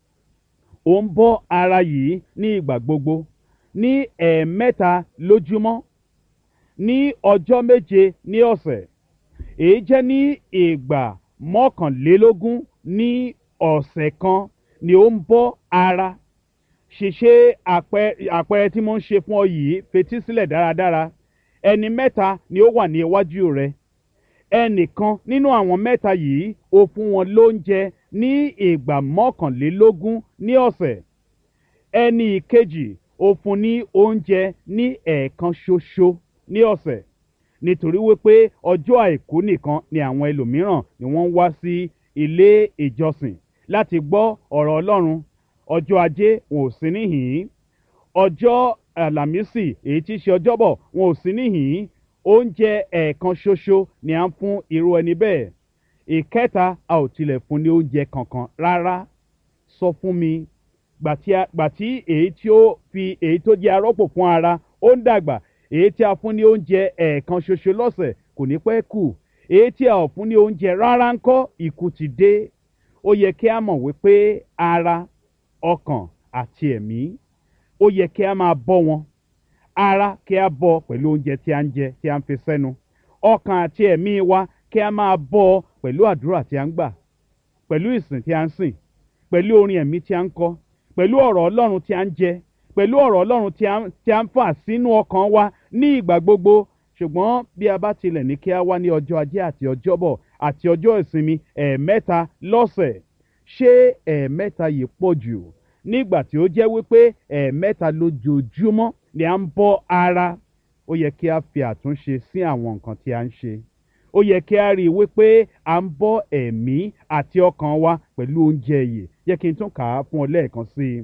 ó ń bọ́ ara yìí ní ìgbà gbogbo, ní ẹ̀ẹ̀mẹ́ta lójúmọ́, ní ọjọ́ méje ní ọ̀sẹ̀, èyí jẹ́ ní ìgbà mọ́kànlélógún ní ọ̀sẹ̀ kan ni ó ń bọ́ ara. Ṣèṣe àpẹẹrẹ tí mo ń ṣe fún ọ yìí, fetí sílẹ̀ dáradára. Ẹni mẹ́ta ni ó wà ní iwájú rẹ. Ẹnìkan nínú àwọn mẹ́ta yìí ó fún wọn lóúnjẹ ní ìgbà mọ́kànlélógún ní ọ̀sẹ̀. Ẹni ìkejì ó fún ní oúnjẹ ní ẹ̀ẹ̀kan ṣoṣo ní ọ̀sẹ̀, nítorí wípé ọjọ́ àìkú nìkan ni àwọn ẹlòmíràn ni wọ́n ń wá sí ilé ìjọsìn láti gbọ́ ọ̀rọ̀ Ọlọ́run. Ọjọ́ ajé wọn ò sí níhìn-ín, ọjọ́ àlàmísì èyí tí í ṣe ọjọ́bọ̀ wọn ò sí níhìn-ín. Oúnjẹ ẹ̀ẹ̀kan ṣoṣo ni à ń fún irú ẹni bẹ́ẹ̀. Ìkẹta, a ò tilẹ̀ fún ní oúnjẹ kankan rárá. Sọ fún mi, gbà tí èyí tó jẹ́ arọ́pò fún ara ó ń dàgbà, èyí tí a fún ní oúnjẹ ẹ̀ẹ̀kan ṣoṣo lọ́sẹ̀ kò ní pẹ́ kù. Èyí tí a ò fún ní oúnjẹ rárá ńkọ́, ikú ti dé. Ó yẹ kí a mọ̀ wípé ara, ọkàn àti ẹ̀mí, ó yẹ kí a máa bọ́ wọn. Ara kí a bọ́ pẹ̀lú oúnjẹ tí a ń jẹ, tí a ń fi sẹ́nu. Ọkàn àti ẹ̀mí wa kí a máa bọ́ pẹ̀lú àdúrà tí a ń gbà, pẹ̀lú ìsìn tí a ń sìn, pẹ̀lú orin ẹ̀mí tí a ń kọ, pẹ̀lú ọ̀rọ̀ Ọlọ́run tí a ń jẹ, pẹ̀lú ọ̀rọ̀ Ọlọ́run tí a ń fà sínú ọkàn wa ní ìgbà gbogbo. Ṣùgbọ́n bí a bá tilẹ̀ ní kí a wá ní ọjọ́ ajé àti ọjọ́bọ̀ àti ọjọ́ ìsinmi ẹ̀ẹ̀mẹ́ta lọ́sẹ̀, ṣé ẹ̀ẹ̀mẹ́ta yìí pọ̀ jù? Nígbà tí ó jẹ́ wípé ẹ̀ẹ̀mẹ́ta lójoojúmọ́ ni à ń bọ́ ara. Ó yẹ kí a fi àtúnṣe sí àwọn nǹkan tí a ń ṣe. Ó yẹ kí a rí i wípé à ń bọ́ ẹ̀mí àti ọkàn wa pẹ̀lú oúnjẹ ìyè. Jẹ́ kí n tún kà á fún ọ lẹ́ẹ̀kan sí i.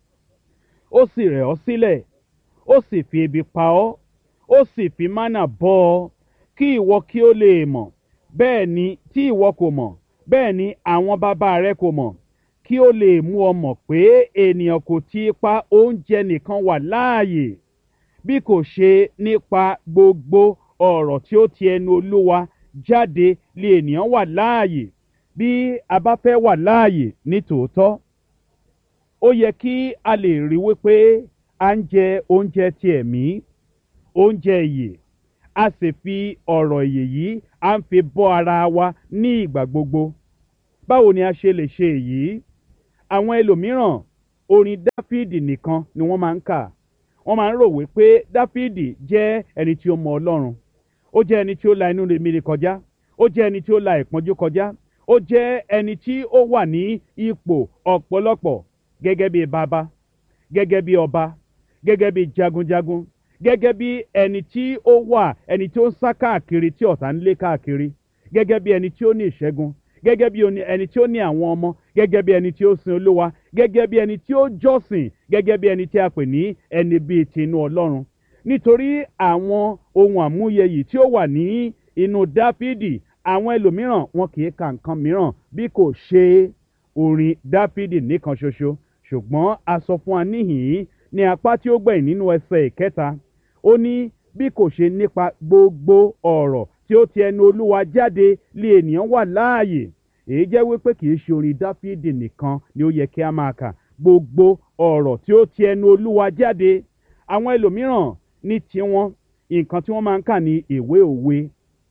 Ó sì rẹ̀ ọ́ sílẹ̀, ó sì fi ebi pa ọ́, ó sì fi mánà bọ́ ọ, kí ìwọ kí ó lè mọ̀, bẹ́ẹ̀ ni tí ìwọ kò mọ̀, bẹ́ẹ̀ ni àwọn bàbá rẹ kò mọ̀, kí ó lè mú ọ mọ̀ pé ènìyàn kò ti ipa oúnjẹ nìkan wà láàyè, bí kò ṣe nípa gbogbo ọ̀rọ̀ tí ó ti ẹnu Olúwa jáde lè ènìyàn wà láàyè. Bí a bá fẹ́ wà láàyè ní tòótọ́, ó yẹ kí a lè rí wípé à ń jẹ oúnjẹ ti ẹ̀mí, oúnjẹ ìyè, a sì fi ọ̀rọ̀ ìyè yìí à ń fi bọ́ ara wa ní ìgbà gbogbo. Báwo ni a ṣe lè ṣe èyí? Àwọn ẹlòmíràn orin Dáfídì nìkan ni wọ́n máa ń kà. Wọ́n máa ń rò wípé Dáfídì jẹ́ ẹni tí ó mọ Ọlọ́run. Ó jẹ́ ẹni tí ó la inú rèmire kọjá. Ó jẹ́ ẹni tí ó la ìpọ́njú kọjá. Ó jẹ́ ẹni tí ó wà ní ipò ọ̀pọ̀lọpọ̀ gẹ́gẹ́ bí bàbá, gẹ́gẹ́ bí ọba, gẹ́gẹ́ bí jagunjagun, gẹ́gẹ́ bí ẹni tí ó wà, ẹni tí ó ń sá káàkiri tí ọ̀tá ń lé káàkiri, gẹ́gẹ́ bí ẹni tí ó ní ìṣẹ́gun, gẹ́gẹ́ bí ẹni tí ó ní àwọn ọmọ, gẹ́gẹ́ bí ẹni tí ó sin Olúwa, gẹ́gẹ́ bí ẹni tí ó jọ́sìn, gẹ́gẹ́ bí ẹni tí a pè ní ẹni bíi tinú Ọlọ́run. Nítorí àwọn ohun àmúyẹ yìí tí ó wà ní inú Dáfídì, àwọn ẹlòmíràn wọn kì í ka nǹkan mìíràn bí kò ṣe orin Dáfídì nìkan ṣoṣo. Ṣùgbọ́n a sọ fún wa níhìn-ín ní apá tí ó gbẹ̀yìn nínú ẹsẹ̀ ìkẹta, ó ní bí kò ṣe nípa gbogbo ọ̀rọ̀ tí ó ti ẹnu Olúwa jáde lé ènìyàn wà láàyè. Èyí jẹ́ wípé kì í ṣe orin Dáfídì nìkan ni ó yẹ kí a máa kà. Gbogbo ọ̀rọ̀ tí ó ti ẹnu Olúwa jáde. Àwọn ẹlòmíràn ní tiwọn nǹkan tí wọ́n máa ń kà ní ìwé òwe.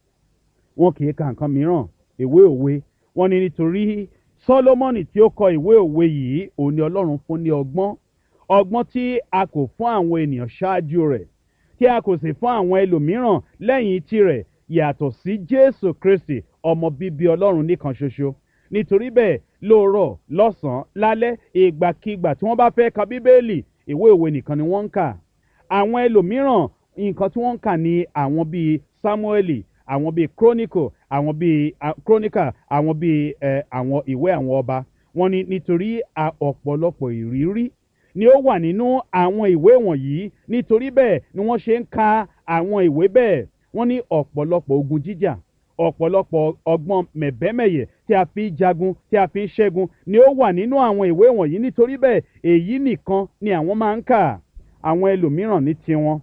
Wọn kì í ka nǹkan mìíràn. Ìwé òwe. Wọ́n ní nítorí Sólómọ́nì tí ó kọ ìwé òwe yìí, òun ni Ọlọ́run fún ní ọgbọ́n. Ọgbọ́n tí a kò fún àwọn ènìyàn ṣáájú rẹ̀, tí a kò sì fún àwọn ẹlòmíràn lẹ́yìn tirẹ̀, yàtọ̀ sí Jésù Kristi, ọmọ bíbí Ọlọ́run nìkan ṣoṣo. Nítorí bẹ́ẹ̀, lóòrọ̀, lọ́sàn-án, lálẹ́, ìgbàkígbà tí wọ́n bá fẹ́ ka Bíbélì, ìwé òwe nìkan ni wọ́n ń kà. Àwọn ẹlòmíràn nǹkan tí wọ́n ń kà ní àwọn bíi Sámúẹ́lì, àwọn bíi Chronicle, àwọn bíi Chronicle, àwọn bíi àwọn ìwé àwọn ọba. Wọ́n ní nítorí ọ̀pọ̀lọpọ̀ ìrírí ni ó wà nínú àwọn ìwé wọ̀nyí. Nítorí bẹ́ẹ̀ ni wọ́n ṣe ń ka àwọn ìwé bẹ́ẹ̀. Wọ́n ní ọ̀pọ̀lọpọ̀ ogun jíjà, ọ̀pọ̀lọpọ̀ ọgbọ́n mẹ̀bẹ́mẹ̀yẹ tí a fi ń jagun, tí a fi ń ṣẹ́gun ni ó wà nínú àwọn ìwé wọ̀nyí. Nítorí bẹ́ẹ̀ èyí nìkan ni àwọn máa ń kà. Àwọn ẹlòmíràn ní tiwọn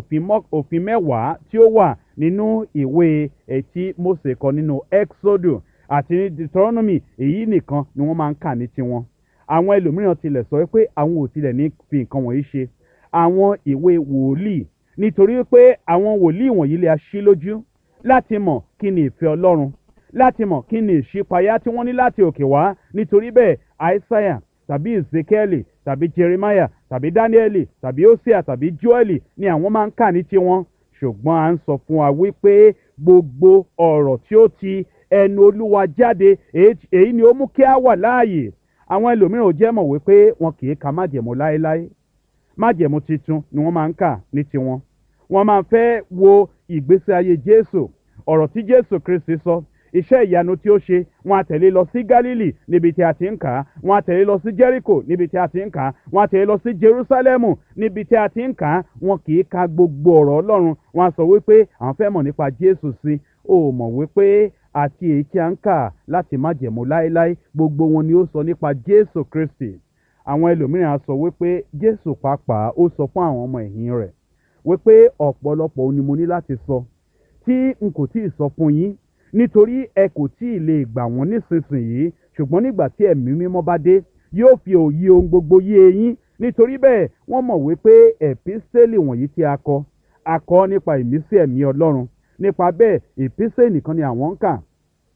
òfin mẹ́wàá tí ó wà nínú ìwé tí Mósè kọ nínú Exodus àti ní Deuteronomy, èyí nìkan ni wọ́n máa ń kà ní tiwọn. Àwọn ẹlòmíràn tilẹ̀ sọ pé àwọn ò tilẹ̀ ní fi nǹkan wọ̀nyí ṣe àwọn ìwé wòlíì, nítorí pé àwọn wòlíì wọ̀nyí lè ṣí lójú láti mọ̀ kí ni ìfẹ́ Ọlọ́run, láti mọ̀ kí ni ìṣípayá tí wọ́n ní láti òkè wá. Nítorí bẹ́ẹ̀ Aísáyà tàbí Ezekiel tàbí Jeremiah tàbí Daniel tàbí Hosea tàbí Joel ni àwọn máa ń kà ní tiwọn. Ṣùgbọ́n à ń sọ fún wa wípé gbogbo ọ̀rọ̀ tí ó ti ẹnu Olúwa jáde, èyí ni ó mú kí a wà láàyè. Àwọn ẹlòmíràn ò jẹ́ mọ̀ wípé wọn kì í ka májẹ̀mú láéláé. Májẹ̀mú titun ni wọ́n máa ń kà ní tiwọn. Wọ́n máa fẹ́ wo ìgbésí ayé Jésù, ọ̀rọ̀ tí Jésù Kristi sọ, iṣẹ́ ìyanu tí ó ṣe. Wọ́n á tẹ̀lé lọ sí Gálílì níbi tí a ti ń kà á. Wọ́n á tẹ̀lé lọ sí Jẹ́ríkò níbi tí a ti ń kà á. Wọ́n á tẹ̀lé lọ sí Jerúsálẹ́mù níbi tí a ti ń kà á. Wọn kì í ka gbogbo ọ̀rọ̀ Ọlọ́run. Wọ́n á sọ wípé àwọn fẹ́ mọ̀ nípa Jésù sí. Ó mọ̀ wípé àti èyí tí a ń kà láti májẹ̀mú láéláé, gbogbo wọn ni ó sọ nípa Jésù Kristi. Àwọn ẹlòmíràn á sọ wípé Jésù pàápàá ó sọ fún àwọn ọmọ ẹ̀yìn rẹ̀ wípé ọ̀pọ̀lọpọ̀ ohun ni mo ní láti sọ tí n kò tíì sọ fún yín, nítorí ẹ kò tíì lè gbà wọ́n nísinsìnyí, ṣùgbọ́n nígbà tí ẹ̀mí mímọ́ bá dé yóò fi òye ohun gbogbo yé yín. Nítorí bẹ́ẹ̀ wọ́n mọ̀ wípé ẹ̀písítélì wọ̀nyí tí a kọ nípa ìmísí ẹ̀mí Ọlọ́run. Nípa bẹ́ẹ̀ ìpísẹ̀ nìkan ni àwọn ń kà.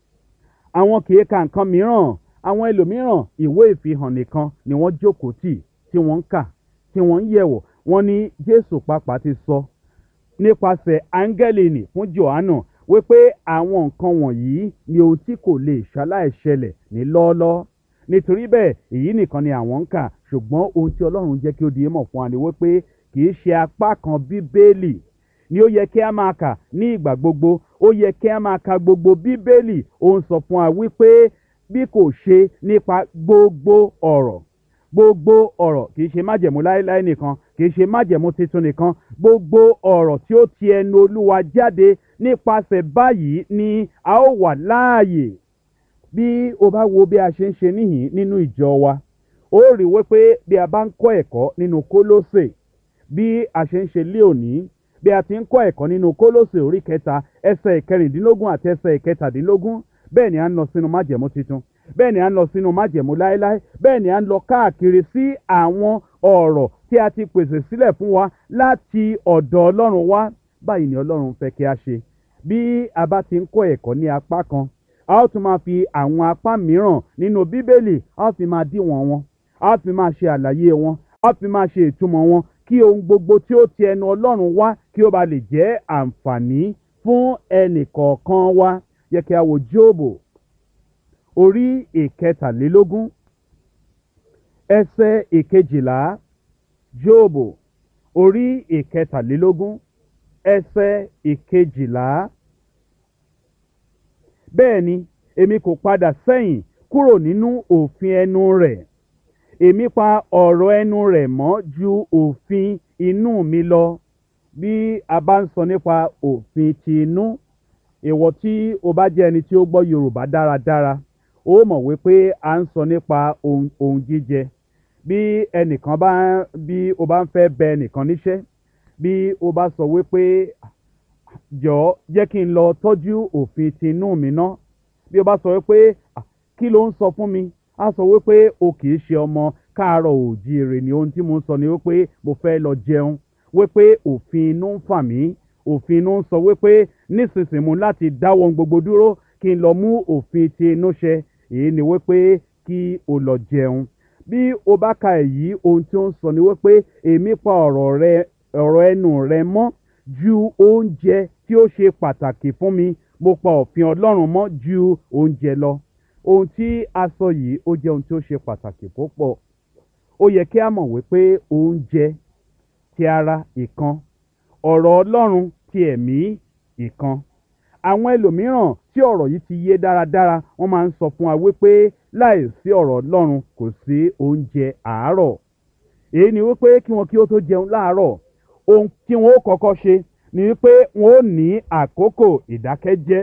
Àwọn kì í ka nǹkan mìíràn. Àwọn ẹlòmíràn ìwé ìfihàn nìkan ni wọ́n jókòó tì tí wọ́n ń kà, tí wọ́n ń yẹ̀wò. Wọ́n ní Jésù pàápàá ti sọ nípasẹ̀ áńgẹ́lì nì fún Jòhánù wípé àwọn nǹkan wọ̀nyí ni ohun tí kò lè ṣaláìṣẹlẹ̀ ní lọ́ọ́lọ́ọ́. Nítorí bẹ́ẹ̀ èyí nìkan ni àwọn ń kà. Ṣùgbọ́n ohun tí Ọlọ́run jẹ́ kí ó di mọ̀ fún wa ni wípé kì í ṣe apá kan Bíbélì ni ó yẹ kí a máa kà ní ìgbà gbogbo. Ó yẹ kí a máa ka gbogbo Bíbélì. Ó ń sọ fún wa wípé bí kò ṣe nípa gbogbo ọ̀rọ̀. Gbogbo ọ̀rọ̀ kì í ṣe májẹ̀mú láéláé nìkan, kì í ṣe májẹ̀mú titun nìkan. Gbogbo ọ̀rọ̀ tí ó ti ẹnu Olúwa jáde, nípasẹ̀ báyìí ni a ó wà láàyè. Bí o bá wo bí a ṣe ń ṣe níhìn nínú ìjọ wa, ó rí wípé bí a bá ń kọ́ ẹ̀kọ́ nínú Kólósè, bí a ṣe ń ṣe lé òní, bí a ti ń kọ́ ẹ̀kọ́ nínú Kólósè orí 3 ẹsẹ̀ ìkẹrìndínlógún àti ẹsẹ̀ ìkẹtàdínlógún, bẹ́ẹ̀ ni a ń lọ sínú májẹ̀mú titun, bẹ́ẹ̀ ni a ń lọ sínú májẹ̀mú láéláé, bẹ́ẹ̀ ni a ń lọ káàkiri sí àwọn ọ̀rọ̀ tí a ti pèsè sílẹ̀ fún wa láti ọ̀dọ̀ Ọlọ́run wá. báyìí ni ọlọ́run fẹ́ kí a ṣe. Bí a bá ti ń kọ́ ẹ̀kọ́ ní apá kan, a ó tún máa fi àwọn apá mìíràn nínú bíbélì a ó fi máa díwọ̀n wọn, a ó fi máa ṣe àlàyé wọn, a ó fi máa ṣe ìtumọ̀ wọn, kí ohun gbogbo tí ó ti ẹnu ọlọ́run wá kí ó ba lè jẹ́ àǹfààní fún ẹnì kọ̀ọ̀kan wa. Yẹ kí a wo Jóòbù orí ìkẹtàlélógún ẹsẹ̀ ìkejìlá. Jóòbù orí ìkẹtàlélógún ẹsẹ̀ ìkejìlá. Bẹ́ẹ̀ ni èmi kò padà sẹ́yìn kúrò nínú òfin ẹnu rẹ̀, èmi pa ọ̀rọ̀ ẹnu rẹ̀ mọ́ ju òfin inú mi lọ. Bí a bá ń sọ nípa òfin ti inú, ìwọ tí o bá jẹ́ ẹni tí ó gbọ́ Yorùbá dáradára, ó mọ̀ wípé a ń sọ nípa ohun jíjẹ. Bí o bá ń fẹ́ bẹ ẹnìkan níṣẹ́, bí o bá sọ wípé jọ̀ọ́ jẹ́ kí n lọ tọ́jú òfin ti inú mi ná, bí o bá sọ wípé kí ló ń sọ fún mi, a sọ wípé o kì í ṣe ọmọ káàárọ̀ oòjíire ni ohun tí mo ń sọ ni wípé mo fẹ́ lọ jẹun, wípé òfin inú ń fà mí, òfin inú ń sọ wípé nísinsìnyí mo láti dáwọ́ ohun gbogbo dúró kí n lọ mú òfin ti inú ṣẹ. Èyí ni wípé kí o lọ jẹun. Bí o bá ka èyí, ohun tí ó ń sọ ni wípé èmi pa ọ̀rọ̀ ẹnu rẹ mọ́ ju oúnjẹ tí ó ṣe pàtàkì fún mi, mo pa òfin Ọlọ́run mọ́ ju oúnjẹ lọ. Ohun tí a sọ yìí ó jẹ́ ohun tí ó ṣe pàtàkì púpọ̀. Ó yẹ kí a mọ̀ wípé oúnjẹ ti ara ìkan, ọ̀rọ̀ Ọlọ́run ti ẹ̀mí ìkan. Àwọn ẹlòmíràn tí ọ̀rọ̀ yìí ti yé dáradára, wọ́n máa ń sọ fún wa wípé láìsí ọ̀rọ̀ Ọlọ́run kò sí oúnjẹ àárọ̀. Èyí ni wípé kí wọn kí ó tó jẹun láàárọ̀, ohun tí wọn ó kọ́kọ́ ṣe ni wípé wọn ó ní àkókò ìdákẹ́jẹ́,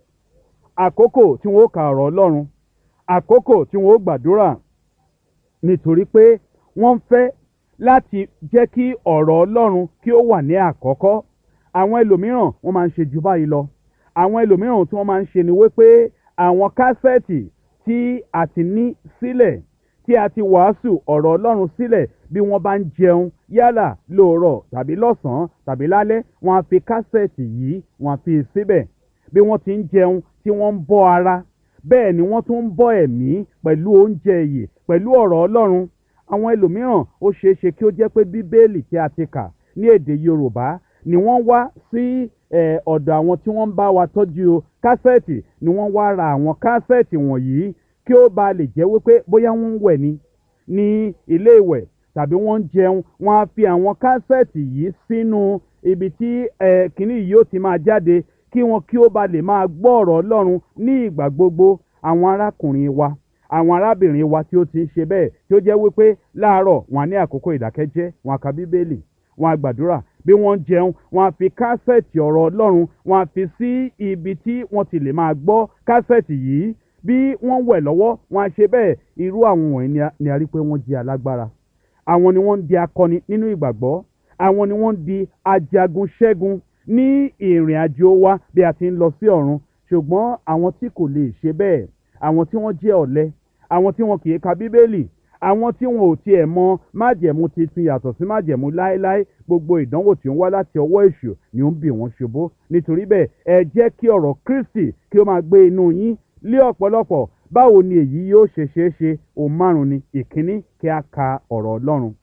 àkókò tí wọn ó ka ọ̀rọ̀ Ọlọ́run, àkókò tí wọn ó gbàdúrà, nítorí pé wọ́n fẹ́ láti jẹ́ kí ọ̀rọ̀ Ọlọ́run kí ó wà ní àkọ́kọ́. Àwọn ẹlòmíràn wọ́n máa ń ṣe jù báyìí lọ. Àwọn ẹlòmíràn tí wọ́n máa ń ṣe ni wípé àwọn kásẹ̀tì tí a ti ní sílẹ̀, tí a ti wàásù ọ̀rọ̀ Ọlọ́run sílẹ̀, bí wọ́n bá ń jẹun yálà lóòrọ̀ tàbí lọ́sàn-án tàbí lálẹ́, wọ́n á fi kásẹ̀tì yìí wọ́n á fi síbẹ̀. Bí wọ́n ti ń jẹun tí wọ́n ń bọ́ ara, bẹ́ẹ̀ ni wọ́n tún ń bọ́ ẹ̀mí pẹ̀lú oúnjẹ ìyè, pẹ̀lú ọ̀rọ̀ Ọlọ́run. Àwọn ẹlòmíràn ó ṣeé ṣe kí ó jẹ́ pé bíbélì tí a ti kà ní èdè Yorùbá ni wọ́n wá sí ọ̀dọ̀ àwọn tí wọ́n ń bá wa tọ́jú kásẹ̀tì, ni wọ́n wá ra àwọn kásẹ̀tì wọ̀nyí kí ó ba lè jẹ́ wípé bóyá wọ́n ń wẹ̀ ní ilé ìwẹ̀ tàbí wọ́n ń jẹun, wọ́n á fi àwọn kásẹ̀tì yìí sínú ibi tí kìnnì yìí ó ti máa jáde kí wọn kí ó ba lè máa gbọ́ ọ̀rọ̀ Ọlọ́run ní ìgbà gbogbo. Àwọn arákùnrin wa, àwọn arábìnrin wa tí ó ti ń ṣe bẹ́ẹ̀, tí ó jẹ́ wípé láàárọ̀ wọn á ní àkókò ìdákẹ́jẹ́, wọn á ka bíbélì, wọn á gbàdúrà, bí wọ́n ń jẹun wọn á fi kásẹ̀tì ọ̀rọ̀ Ọlọ́run wọn á fi sí ibi tí wọ́n ti lè máa gbọ́ kásẹ̀tì yìí. Bí wọ́n wẹ̀ lọ́wọ́ wọn á ṣe bẹ́ẹ̀. Irú àwọn wọ̀nyí ni a rí pé wọ́n jẹ́ alágbára. Àwọn ni wọ́n ń di akọni nínú ìgbàgbọ́. Àwọn ni wọ́n ń di ajagun ṣẹ́gun ní ìrìn àjò wa bí a ti ń lọ sí ọ̀run. Ṣùgbọ́n àwọn tí kò lè ṣe bẹ́ẹ̀, àwọn tí wọ́n jẹ́ ọ̀lẹ, àwọn tí wọn kì í ka bíbélì, àwọn tí wọn ò tiẹ̀ mọ májẹ̀mú titun yàtọ̀ sí májẹ̀mú láéláé, gbogbo ìdánwò tí ó ń wá láti ọwọ́ èṣù ni ó ń bì wọ́n ṣubú. Nítorí bẹ́ẹ̀ ẹ jẹ́ kí ọ̀rọ̀ Kristi kí ó máa gbé inú yín lé ọ̀pọ̀lọpọ̀. Báwo ni èyí yóò ṣe ṣeé ṣe? Ohun márùn-ún ni. Ìkíní, kí a ka ọ̀rọ̀ Ọlọ́run.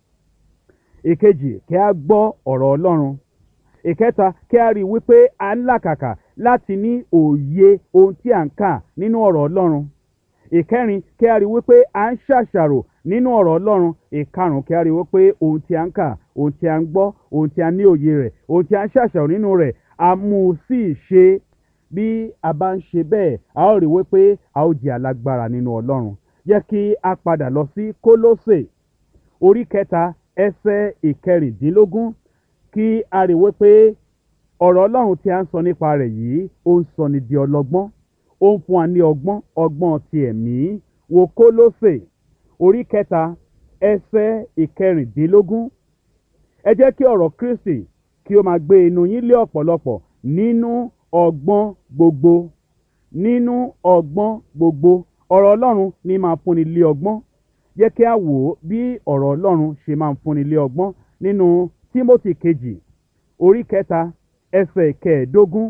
Ìkejì, kí a gbọ́ ọ̀rọ̀ Ọlọ́run. Ìkẹta, kí a rí i wípé a ń làkàkà láti ní òye ohun tí à ń kà nínú ọ̀rọ̀ Ọlọ́run. Ìkẹrin, kí a rí i wípé à ń ṣàṣàrò nínú ọ̀rọ̀ Ọlọ́run. Ìkarùn, kí a rí i wípé ohun tí à ń kà, ohun tí à ń gbọ́, ohun tí a ní òye rẹ̀, ohun tí à ń ṣàṣàrò nínú rẹ̀, a mú un sí ìṣe. Bí a bá ń ṣe bẹ́ẹ̀, a ó rí i wípé a ó jẹ́ alágbára nínú Ọlọ́run. Jẹ́ kí a padà lọ sí Kólósè orí kẹta ẹsẹ̀ ìkẹrìndínlógún kí a rí i wípé ọ̀rọ̀ Ọlọ́run tí a ń sọ nípa rẹ̀ yìí ó ń sọni di ọlọ́gbọ́n, ó ń fún wa ní ọgbọ́n ti ẹ̀mí. Wo Kólósè orí kẹta ẹsẹ̀ ìkẹrìndínlógún. Ẹ jẹ́ kí ọ̀rọ̀ Kristi kí ó máa gbé inú yín lé ọ̀pọ̀lọpọ̀ nínú ọgbọ́n gbogbo. Nínú ọgbọ́n gbogbo. Ọ̀rọ̀ Ọlọ́run ní máa fúnni lé ọgbọ́n. Jẹ́ kí a wò ó bí ọ̀rọ̀ Ọlọ́run ṣe máa ń fúnni lé ọgbọ́n nínú Tímótì kejì orí kẹta ẹsẹ̀ kẹẹ̀ẹ́dógún.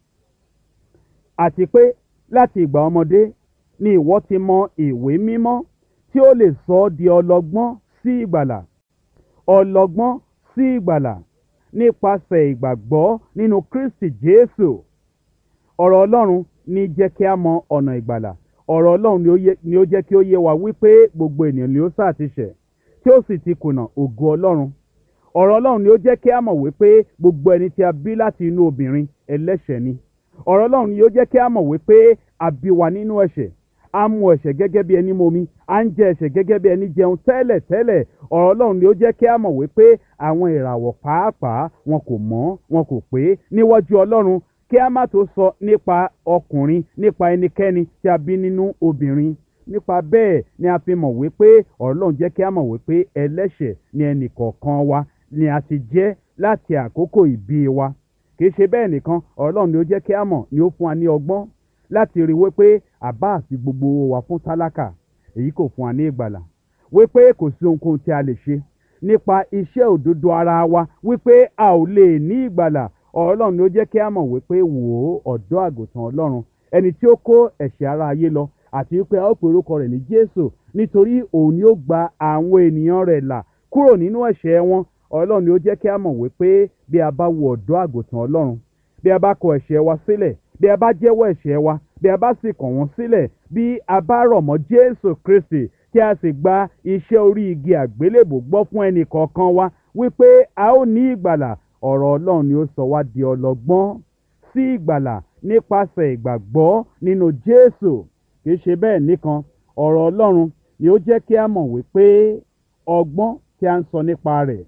Àti pé láti ìgbà ọmọdé ni ìwọ ti mọ ìwé mímọ́ tí ó lè sọ ọ́ di ọlọ́gbọ́n sí ìgbàlà, ọlọ́gbọ́n sí ìgbàlà nípasẹ̀ ìgbàgbọ́ nínú Kristi Jésù. Ọ̀rọ̀ Ọlọ́run ní jẹ́ kí a mọ ọ̀nà ìgbàlà. Ọ̀rọ̀ Ọlọ́run ni ó jẹ́ kí ó yé wa wípé gbogbo ènìyàn ni ó sá ti ṣẹ̀ tí ó sì ti kùnà ògo Ọlọ́run. Ọ̀rọ̀ Ọlọ́run ni ó jẹ́ kí a mọ̀ wípé gbogbo ẹni tí a bí láti inú obìnrin ẹlẹ́ṣẹ̀ ni. Ọ̀rọ̀ Ọlọ́run ni ó jẹ́ kí a mọ̀ wípé a bí wa nínú ẹ̀ṣẹ̀, a mu ẹ̀ṣẹ̀ gẹ́gẹ́ bí ẹni momi, a ń jẹ ẹ̀ṣẹ̀ gẹ́gẹ́ bí ẹni jẹun tẹ́lẹ̀ tẹ́lẹ̀. Ọ̀rọ̀ Ọlọ́run ni ó jẹ́ kí a mọ̀ wípé àwọn ìràwọ̀ pàápàá wọn kò mọ́, wọn kò pé níwájú Ọlọ́run, kí a má tó sọ nípa ọkùnrin, nípa ẹnikẹ́ni tí a bí nínú obìnrin. Nípa bẹ́ẹ̀ ni a fi mọ̀ wípé ọ̀rọ̀ Ọlọ́run jẹ́ kí a mọ̀ wípé ẹlẹ́ṣẹ̀ ni ẹnì kọ̀ọ̀kan wa ni a ti jẹ́ láti àkókò ìbí wa. Kì í ṣe bẹ́ẹ̀ nìkan, ọ̀rọ̀ Ọlọ́run ni ó jẹ́ kí a mọ̀, ni ó fún wa ní ọgbọ́n láti rí wípé àbá àti gbogbo owó wa fún tálákà, èyí kò fún wa ní ìgbàlà. Wípé kò sí ohunkóhun tí a lè ṣe nípa iṣẹ́ òdodo ara wa wípé a ò lè ní ìgbàlà. Ọ̀rọ̀ Ọlọ́run ni ó jẹ́ kí a mọ̀ wípé wò ó, ọ̀dọ́ àgùntàn Ọlọ́run, ẹni tí ó kó ẹ̀ṣẹ̀ ara ayé lọ, àti wípé a ó pe orúkọ rẹ̀ ní Jésù nítorí òun ni ó gba àwọn ènìyàn rẹ̀ là kúrò nínú ẹ̀ṣẹ̀ wọn. Ọ̀rọ̀ Ọlọ́run ni ó jẹ́ kí a mọ̀ wípé bí a bá wo ọ̀dọ́ àgùntàn Ọlọ́run, bí a bá kọ ẹ̀ṣẹ̀ wa sílẹ̀, bí a bá jẹ́wọ́ ẹ̀ṣẹ̀ wa, bí a bá sì kọ̀ wọ́n sílẹ̀, bí a bá rọ̀ mọ́ Jésù Kristi tí a sì gba iṣẹ́ orí igi àgbélébò gbọ́ fún ẹnì kọ̀ọ̀kan wa wípé a ó ní ìgbàlà. Ọ̀rọ̀ Ọlọ́run ni ó sọ wá di ọlọ́gbọ́n sí ìgbàlà nípasẹ̀ ìgbàgbọ́ nínú Jésù. Kì í ṣe bẹ́ẹ̀ nìkan, ọ̀rọ̀ Ọlọ́run ni ó jẹ́ kí a mọ̀ wípé ọgbọ́n tí a ń sọ nípa rẹ̀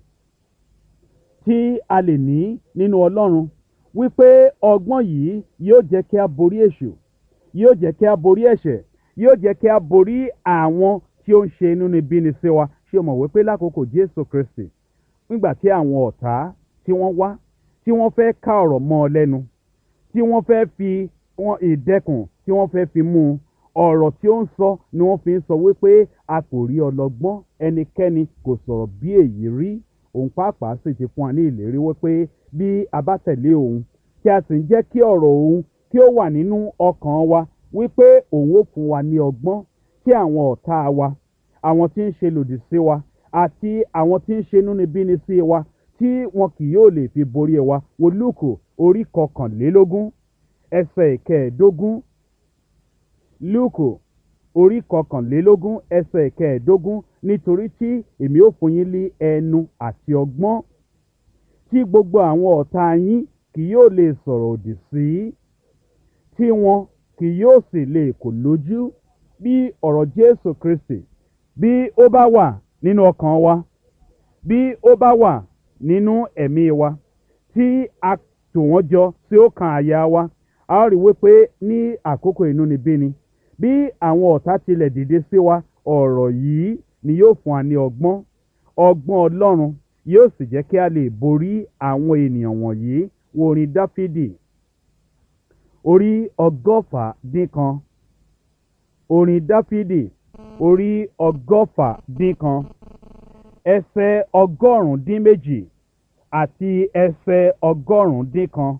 tí a lè ní nínú Ọlọ́run, wípé ọgbọ́n yìí yóò jẹ́ kí a borí èṣù, yóò jẹ́ kí a borí ẹ̀ṣẹ̀, yóò jẹ́ kí a borí àwọn tí ó ń ṣe inúnibíni sí wa. Ṣé o mọ̀ wípé lákòókò Jésù Kristi, nígbà tí àwọn ọ̀tá tí wọ́n wá, tí wọ́n fẹ́ ká ọ̀rọ̀ mọ́ ọ lẹ́nu, tí wọ́n fẹ́ fi ìdẹ́kùn tí wọ́n fẹ́ fi mú un, ọ̀rọ̀ tí ó ń sọ ni wọ́n fi ń sọ wípé a kò rí ọlọ́gbọ́n ẹnikẹ́ni kò sọ̀rọ̀ bí èyí rí. Òun pàápàá sì ti fún wa ní ìlérí wípé bí a bá tẹ̀lé òun, tí a sì ń jẹ́ kí ọ̀rọ̀ òun kí ó wà nínú ọkàn wa, wípé òun ó fún wa ní ọgbọ́n tí àwọn ọ̀tá wa, àwọn tí ń ṣe lòdì sí wa, àti àwọn tí ń ṣe inúnibíni sí wa, tí wọn kì yóò lè fi borí wa. Wo Lúùkù orí 21 ẹsẹ̀ kẹẹ̀ẹ́dógún. Lúùkù orí 21 ẹsẹ̀ kẹẹ̀ẹ́dógún. Nítorí tí èmi ó fún yín ní ẹnu àti ọgbọ́n tí gbogbo àwọn ọ̀tá yín kì yóò lè sọ̀rọ̀ òdì sí, tí wọn kì yóò sì lè kò lójú. Bí ọ̀rọ̀ Jésù Kristi bí ó bá wà nínú ọkàn wa, bí ó bá wà nínú ẹ̀mí wa, tí a tò wọ́n jọ tí ó kan àyà wa, a ó rí wípé ní àkókò inúnibíni, bí àwọn ọ̀tá tilẹ̀ dìde sí wa, ọ̀rọ̀ yìí ni yóò fún wa ní ọgbọ́n. Ọgbọ́n Ọlọ́run yóò sì jẹ́ kí a lè borí àwọn ènìyàn wọ̀nyí. Wo orin Dáfídì orí 119. Orin Dáfídì orí 119 ẹsẹ̀ 102 àti ẹsẹ̀ 101.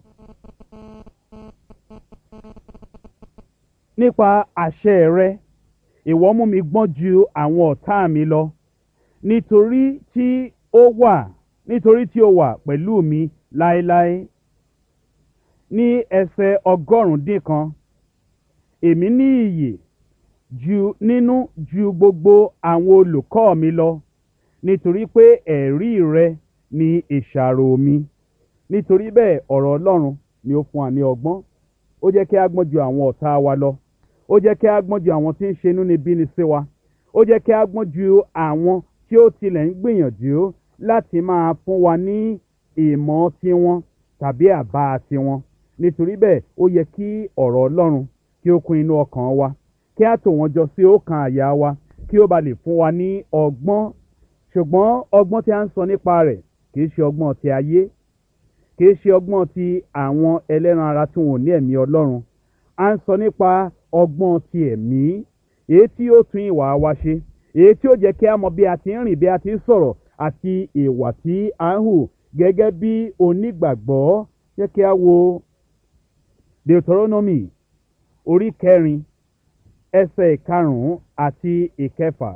Nípa àṣẹ rẹ, ìwọ mú mi gbọ́n ju àwọn ọ̀tá mi lọ, nítorí tí ó wà pẹ̀lú mi láéláé. Ní ẹsẹ̀ 101, èmi ní ìyè ju gbogbo àwọn olùkọ́ mi lọ, nítorí pé ẹ̀rí rẹ ni ìṣàrò mi. Nítorí bẹ́ẹ̀ ọ̀rọ̀ Ọlọ́run ni ó fún wa ní ọgbọ́n. Ó jẹ́ kí a gbọ́n ju àwọn ọ̀tá wa lọ. Ó jẹ́ kí a gbọ́n ju àwọn tí ń ṣe inúnibíni sí wa. Ó jẹ́ kí a gbọ́n ju àwọn tí ó tilẹ̀ ń gbìyànjú láti máa fún wa ní ìmọ̀ tiwọn tàbí àbá tiwọn. Nítorí bẹ́ẹ̀ ó yẹ kí ọ̀rọ̀ Ọlọ́run kí ó kún inú ọkàn wa, kí a tò wọ́n jọ sí ọkàn àyà wa, kí ó ba lè fún wa ní ọgbọ́n. Ṣùgbọ́n ọgbọ́n tí a ń sọ nípa rẹ̀ kì í ṣe ọgbọ́n ti ayé, kì í ṣe ọgbọ́n ti àwọn ẹlẹ́ran ara tí wọn ò ní ẹ̀mí Ọlọ́run. A ń sọ nípa ọgbọ́n ti ẹ̀mí, èyí tí ó tún ìwà wa ṣe, èyí tí ó jẹ́ kí a mọ bí a ti ń rìn, bí a ti ń sọ̀rọ̀, àti ìwà tí a ń hù gẹ́gẹ́ bí onígbàgbọ́ Jẹ́ kí a wo Deuteronomy orí kẹrin ẹsẹ̀ ìkarùn-ún àti ìkẹfà.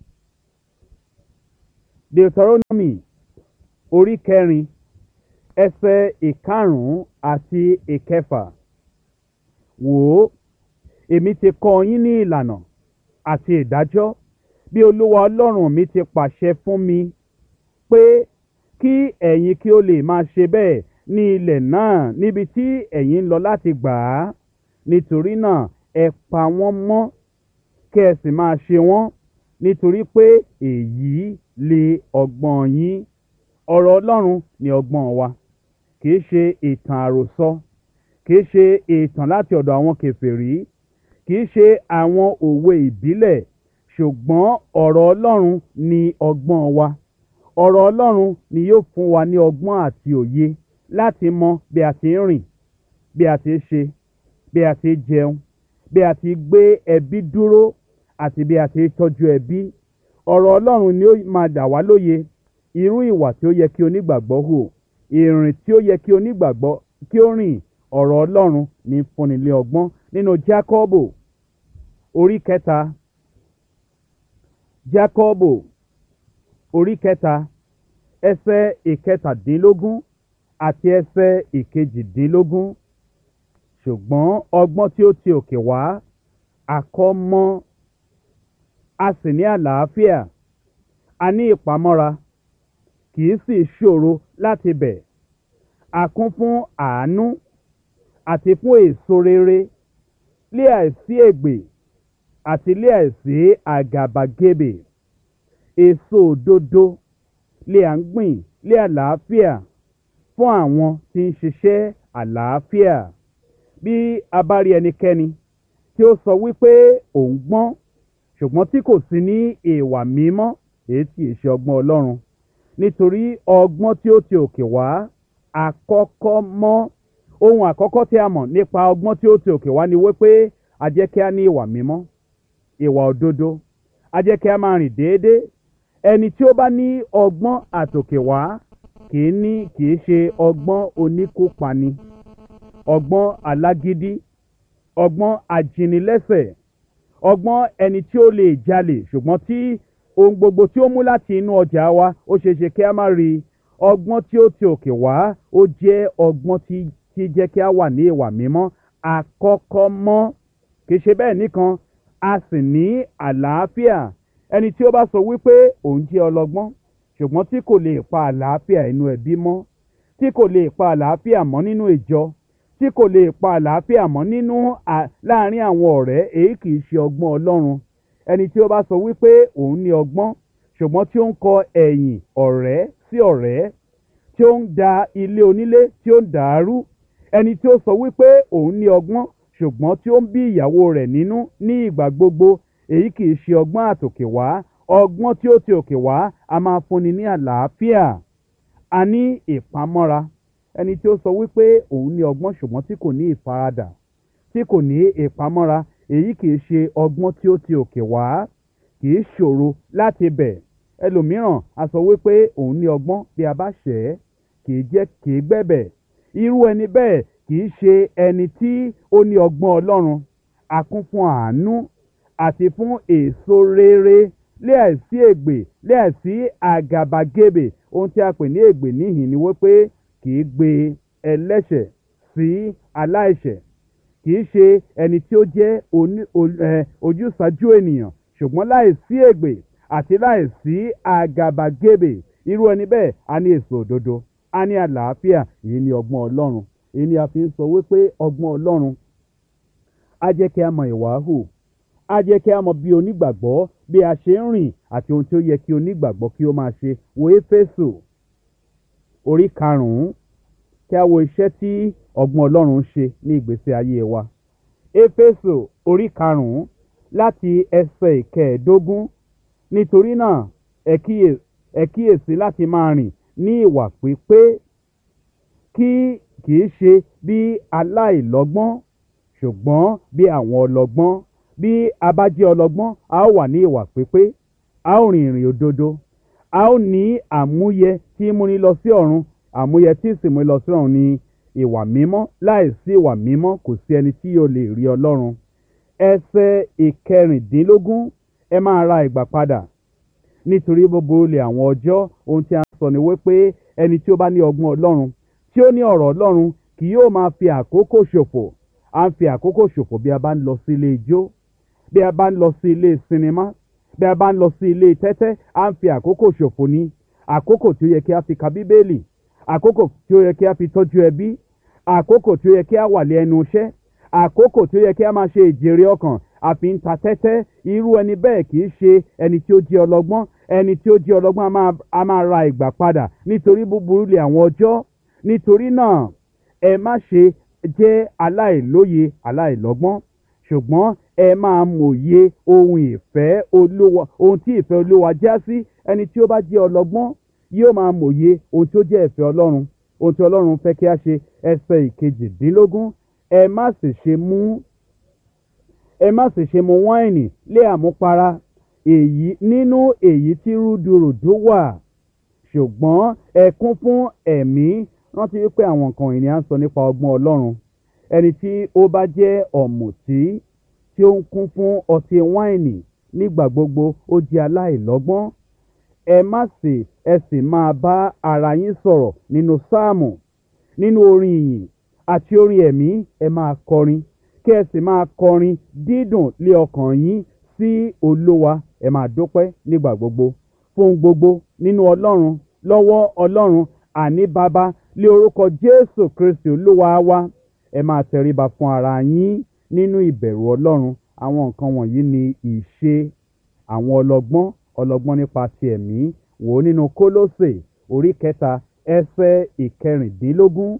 Deuteronomy orí kẹrin ẹsẹ̀ ìkarùn-ún àti ìkẹfà. Wò ó, èmi ti kọ́ yín ní ìlànà àti ìdájọ́ bí Olúwa Ọlọ́run mi ti pàṣẹ fún mi pé kí ẹ̀yin kí ó lè máa ṣe bẹ́ẹ̀ ní ilẹ̀ náà níbi tí ẹ̀yin ń lọ láti gbà á. Nítorí náà ẹ pa wọ́n mọ́ kí ẹ sì máa ṣe wọ́n, nítorí pé èyí lè ọgbọ́n yín. Ọ̀rọ̀ Ọlọ́run ni ọgbọ́n wa, kìí ṣe ìtàn àròsọ, kìí ṣe ìtàn láti ọ̀dọ̀ àwọn kèfèrí, kìí ṣe àwọn òwe ìbílẹ̀, ṣùgbọ́n ọ̀rọ̀ Ọlọ́run ni ọgbọ́n wa. Ọ̀rọ̀ Ọlọ́run ni yóò fún wa ní ọgbọ́n àti òye láti mọ bí a ti ń rìn, bí a ti ń ṣe, bí a ti ń jẹun, bí a ti gbé ẹbí dúró àti bí a ti ń tọ́jú ẹbí. Ọ̀rọ̀ Ọlọ́run ni ó máa dà wá lóye irú ìwà tí ó yẹ kí onígbàgbọ́ hù, ìrìn tí ó yẹ kí onígbàgbọ́ kí ó rìn. Ọ̀rọ̀ Ọlọ́run ní fúnni lé ọgbọ́n. Nínú Jákọ́bù orí kẹta, Jákọ́bù orí kẹta ẹsẹ̀ ìkẹtàdínlógún àti ẹsẹ̀ ìkejìdínlógún. Ṣùgbọ́n ọgbọ́n tí ó ti òkè wá àkọ́mọ́, a sì ní àlàáfíà, a ní ìpamọ́ra, kì í sì ṣòro láti bẹ̀. A kún fún àánú àti fún èso rere, lé àìsí ègbè àti lé àìsí àgàbàgebè. Èso òdodo lé à ń gbìn lé àlàáfíà fún àwọn tí ń ṣiṣẹ́ àlàáfíà. Bí a bá rí ẹnikẹ́ni tí ó sọ wípé òun gbọ́n ṣùgbọ́n tí kò sí ní ìwà mímọ́, èyí tí ì ṣe ọgbọ́n Ọlọ́run. Nítorí ọgbọ́n tí ó ti òkè wá àkọ́kọ́ mọ́. Ohun àkọ́kọ́ tí a mọ̀ nípa ọgbọ́n tí ó ti òkè wá ni wípé a jẹ́ kí a ní ìwà mímọ́, ìwà òdodo, a jẹ́ kí a máa rìn déédéé. Ẹni tí ó bá ní ọgbọ́n àtòkè wá kì í ṣe ọgbọ́n oníkópani, ọgbọ́n alágídí, ọgbọ́n ajínilẹ́sẹ̀, ọgbọ́n ẹni tí ó lè jalè ṣùgbọ́n tí ohun gbogbo tí ó mú láti inú ọjà wa ó ṣeéṣe kí a má rí. Ọgbọ́n tí ó ti òkè wá ó jẹ́ ọgbọ́n tí jẹ́ kí a wà ní ìwà mímọ́. Àkọ́kọ́ mọ́, kì í ṣe bẹ́ẹ̀ nìkan, a sì ní àlàáfíà. Ẹni tí ó bá sọ wípé òun jẹ́ ọlọ́gbọ́n ṣùgbọ́n tí kò lè pa àlàáfíà inú ẹbí mọ́, tí kò lè pa àlàáfíà mọ́ nínú ìjọ, tí kò lè pa àlàáfíà mọ́ láàárín àwọn ọ̀rẹ́, èyí kì í ṣe ọgbọ́n Ọlọ́run. Ẹni tí ó bá sọ wípé òun ní ọgbọ́n ṣùgbọ́n tí ó ń kọ ẹ̀yìn ọ̀rẹ́ sí ọ̀rẹ́, tí ó ń da ilé onílé tí ó ń dàárú. Ẹni tí ó sọ wípé òun ní ọgbọ́n ṣùgbọ́n tí ó ń bí ìyàwó rẹ̀ nínú ní ìgbà gbogbo, èyí kì í ṣe ọgbọ́n àtòkè wá. Ọgbọ́n tí ó ti òkè wá a máa fúnni ní àlàáfíà, a ní ìpamọ́ra. Ẹni tí ó sọ wípé òun ní ọgbọ́n ṣùgbọ́n tí kò ní ìfaradà, tí kò ní ìpamọ́ra, èyí kì í ṣe ọgbọ́n tí ó ti òkè wá, kì í ṣòro láti bẹ̀. Ẹlòmíràn a sọ wípé òun ní ọgbọ́n, bí a bá ṣẹ̀ ẹ́ kì í gbẹ̀bẹ̀. Irú ẹni bẹ́ẹ̀ kì í ṣe ẹni tí ó ní ọgbọ́n Ọlọ́run. A kún fún àánú àti fún èso rere, lé àìsí ègbè, lé àìsí àgàbàgebè. Ohun tí a pè ní ègbè níhìn ni wípé kì í gbé ẹlẹ́ṣẹ̀ sí aláìṣẹ̀, kì í ṣe ẹni tí ó jẹ́ ojúsàájú ènìyàn ṣùgbọ́n láìsí ègbè àti láìsí àgàbàgebè. Irú ẹni bẹ́ẹ̀ a ní èso òdodo, a ní àlàáfíà. Èyí ni ọgbọ́n Ọlọ́run. Èyí ni a fi ń sọ wípé ọgbọ́n Ọlọ́run á jẹ́ kí a mọ ìwà hù, á jẹ́ kí a mọ bí onígbàgbọ́ bí a ṣe ń rìn àti ohun tí ó yẹ kí onígbàgbọ́ kí ó máa ṣe. Wo Éfésù orí karùn-ún kí a wo iṣẹ́ tí ọgbọ́n Ọlọ́run ń ṣe ní ìgbésí ayé wa. Éfésù orí karùn-ún láti ẹsẹ̀ ìkẹẹ̀ẹ́dógún. Nítorí náà ẹ kíyèsí láti máa rìn ní ìwà pípé, kì í ṣe bí aláìlọ́gbọ́n ṣùgbọ́n bí àwọn ọlọ́gbọ́n. Bí a bá jẹ́ ọlọ́gbọ́n, a ó wà ní ìwà pípé, a ó rìn ìrìn òdodo, a ó ní àmúyẹ tí múni lọ sí ọ̀run. Àmúyẹ tí sì múni lọ sí ọ̀run ni ìwà mímọ́. Láìsí ìwà mímọ́ kò sí ẹni tí yóò lè rí Ọlọ́run. Ẹsẹ̀ ìkẹrìndínlógún, ẹ máa ra ìgbà padà nítorí búburú lè àwọn ọjọ́. Ohun tí a ń sọ ni wípé ẹni tí ó bá ní ọgbọ́n Ọlọ́run, tí ó ní ọ̀rọ̀ Ọlọ́run, kì yóò máa fi àkókò ṣòfò. À ń fi àkókò ṣòfò bí a bá ń lọ sí ilé ijó, bí a bá ń lọ sí ilé sinimá, bí a bá ń lọ sí ilé tẹ́tẹ́. À ń fi àkókò ṣòfò ní àkókò tí ó yẹ kí a fi ka Bíbélì, àkókò tí ó yẹ kí a fi tọ́jú ẹbí, àkókò tí ó yẹ kí a wà lé ẹnu iṣẹ́, àkókò tí ó yẹ kí a máa ṣe ìjèrè ọkàn àfi ń ta tẹ́tẹ́. Irú ẹni bẹ́ẹ̀ kì í ṣe ẹni tí ó jẹ́ ọlọ́gbọ́n. Ẹni tí ó jẹ́ ọlọ́gbọ́n a máa ra ìgbà padà nítorí búburú lè àwọn ọjọ́. Nítorí náà ẹ má ṣe jẹ́ aláìlóye aláìlọ́gbọ́n, ṣùgbọ́n ẹ máa mòye ohun ìfẹ́ Olúwa, ohun tí ìfẹ́ Olúwa já sí. Ẹni tí ó bá jẹ́ ọlọ́gbọ́n yóò máa mòye ohun tí ó jẹ́ ìfẹ́ Ọlọ́run, ohun tí Ọlọ́run fẹ́ kí a ṣe. Ẹsẹ̀ ìkejìdínlógún, ẹ má sì ṣe mu wáìnì lé àmupara nínú èyí tí rúdurùdu wà, ṣùgbọ́n ẹ kún fún ẹ̀mí. Rántí wípé àwọn nǹkan ìní à ń sọ nípa ọgbọ́n Ọlọ́run. Ẹni tí ó bá jẹ́ ọ̀mùtí tí ó ń kún fún ọtí wáìnì nígbà gbogbo, ó jẹ́ aláìlọ́gbọ́n. Ẹ sì máa bá ara yín sọ̀rọ̀ nínú sáàmù, nínú orin ìyìn àti orin ẹ̀mí. Ẹ máa kọrin, kí ẹ sì máa kọrin dídùn lé ọkàn yín sí Olúwa. Ẹ máa dúpẹ́ nígbà gbogbo fún gbogbo nínú Ọlọ́run, lọ́wọ́ Ọlọ́run, àní Baba, lé orúkọ Jésù Kristi Olúwa wa. Ẹ máa tẹríba fún ara yín nínú ìbẹ̀rù Ọlọ́run. Àwọn nǹkan wọ̀nyí ni ìṣe àwọn ọlọ́gbọ́n nípa ti ẹ̀mí. Wò ó nínú Kólósè orí 3 ẹsẹ̀ ìkẹrìndínlógún.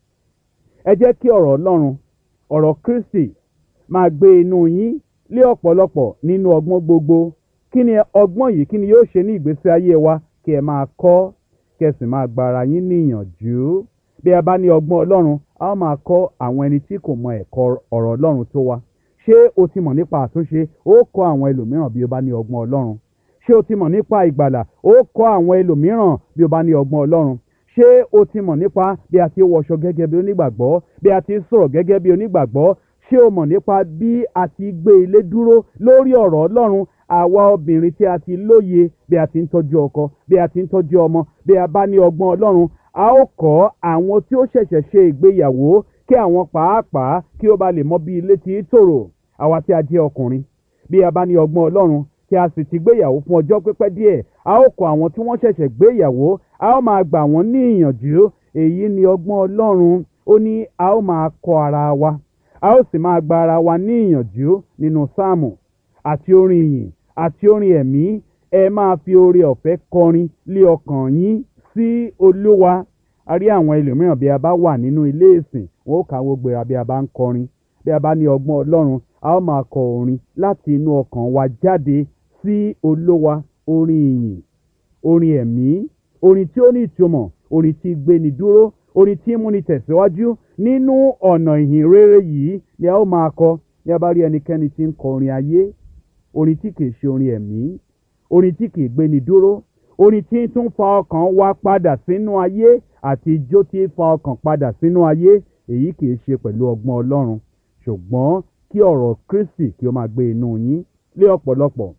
Ẹ jẹ́ kí ọ̀rọ̀ Ọlọ́run, ọ̀rọ̀ Kristi, máa gbé inú yín lé ọ̀pọ̀lọpọ̀ nínú ọgbọ́n gbogbo. Kí ni ọgbọ́n yìí? Kí ni yóò ṣe ní ìgbésí ayé wa? Kí ẹ máa kọ́, kí ẹ sì máa gba ara yín níyànjú. Bí a bá ní ọgbọ́n Ọlọ́run, a ó máa kọ́ àwọn ẹni tí kò mọ ẹ̀kọ́ ọ̀rọ̀ Ọlọ́run tó wa. Ṣé o ti mọ̀ nípa àtúnṣe? Ó kọ́ àwọn ẹlòmíràn bí o bá ní ọgbọ́n Ọlọ́run. Ṣé o ti mọ̀ nípa ìgbàlà? Ó kọ́ àwọn ẹlòmíràn bí o bá ní ọgbọ́n Ọlọ́run. Ṣé o ti mọ̀ nípa bí a ti wọṣọ gẹ́gẹ́ bí onígbàgbọ́, bí a ti sọ̀rọ̀ gẹ́gẹ́ bí onígbàgbọ́? Ṣé o mọ̀ nípa bí a ti gbé ilé dúró lórí ọ̀rọ̀ Ọlọ́run? Àwa obìnrin tí a ti lóye bí a ti ń tọ́jú ọkọ, bí a ti ń tọ́jú ọmọ, bí a bá ní ọgbọ́n Ọlọ́run, a ó kọ́ àwọn tí ó ṣẹ̀ṣẹ̀ ṣe ìgbéyàwó kí àwọn pàápàá kí ó bá lè mọ bí ilé ti tòrò. Àwa tí a jẹ́ ọkùnrin, bí a bá ní ọgbọ́n Ọlọ́run tí a sì ti gbéyàwó fún ọjọ́ pípẹ́ díẹ̀, a ó kọ́ àwọn tí wọ́n ṣẹ̀ṣẹ̀ gbéyàwó, a ó máa gbà wọ́n ní ìyànjú. Èyí ni ọgbọ́n Ọlọ́run. Ó ní a ó máa kọ́ ara wa, a ó sì máa gba ara wa ní ìyànjú nínú sáàmù àti orin ìyìn àti orin ẹ̀mí. Ẹ máa fi oore ọ̀fẹ́ kọrin lé ọkàn yín sí Olúwa. A rí àwọn ẹlòmíràn bí a bá wà nínú ilé ìsìn, wọn ó káwọ́ gbéra bí a bá ń kọrin. Bí a bá ní ọgbọ́n Ọlọ́run, a ó máa kọ orin láti inú ọkàn wa jáde sí Olúwa. Orin ìyìn, orin ẹ̀mí, orin tí ó ní ìtumọ̀, orin tí gbéni dúró, orin tí múni tẹ̀síwájú nínú ọ̀nà ìhìn rere yìí ni a ó máa kọ. Ní a bá rí ẹnikẹ́ni tí ń kọ orin ayé, orin tí kìí ṣe orin ẹ̀mí, orin tí kìí gbéni dúró, orin tí tún fa ọkàn wa padà sínú ayé àti ijó tí fa ọkàn padà sínú ayé, èyí kìí ṣe pẹ̀lú ọgbọ́n Ọlọ́run. Ṣùgbọ́n kí ọ̀rọ̀ Kristi kí ó máa gbé inú yín lé ọ̀pọ̀lọpọ̀,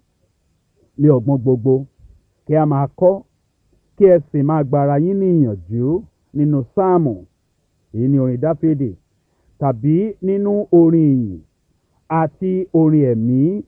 lé ọgbọ́n gbogbo. Kí a máa kọ́, kí ẹ sì máa gba ara yín ní ìyànjú nínú sáàmù, èyí ni orin Dáfídì, tàbí nínú orin ìyìn àti orin ẹ̀mí,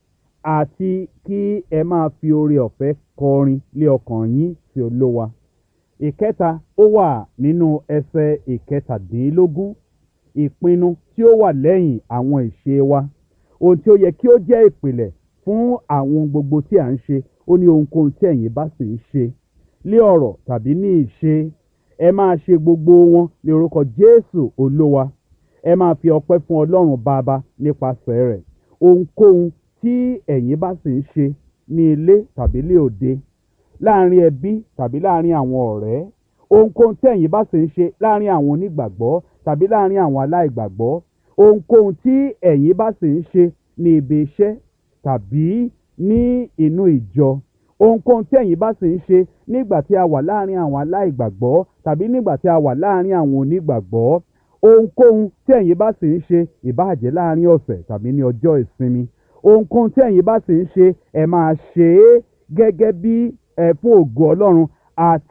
àti kí ẹ máa fi oore ọ̀fẹ́ kọrin lé ọkàn yín sí Olúwa. Ìkẹta, ó wà nínú ẹsẹ̀ ìkẹtàdínlógún. Ìpinnu tí ó wà lẹ́yìn àwọn ìṣe wa, ohun tí ó yẹ kí ó jẹ́ ìpìlẹ̀ fún àwọn gbogbo tí à ń ṣe. Ó ní ohunkóhun tí ẹ̀yin bá sì ń ṣe, lé ọ̀rọ̀ tàbí ní ìṣe, ẹ máa ṣe gbogbo wọn ní orúkọ Jésù Olúwa. Ẹ máa fi ọpẹ́ fún Ọlọ́run Baba nípasẹ̀ rẹ̀. Ohunkóhun tí ẹ̀yin bá sì ń ṣe ní ilé tàbí lé òde, láàrin ẹbí tàbí láàrin àwọn ọ̀rẹ́, ohunkóhun tí ẹ̀yin bá sì ń ṣe láàrin àwọn onígbàgbọ́ tàbí láàrin àwọn aláìgbàgbọ́, ohunkóhun tí ẹ̀yin bá sì ń ṣe ní ibi iṣẹ́ tàbí ní inú ìjọ, ohunkóhun tí ẹ̀yin bá sì ń ṣe nígbà tí a wà láàrin àwọn aláìgbàgbọ́ tàbí nígbà tí a wà láàrin àwọn onígbàgbọ́, ohunkóhun tí ẹ̀yin bá sì ń ṣe, ìbáàjẹ́ láàrin ọ̀sẹ̀ tàbí ní ọjọ́ ìsinmi, ohunkóhun tí ẹ̀yin bá sì ń ṣe, ẹ máa ṣe é gẹ́gẹ́ bí fún ògo Ọlọ́run àti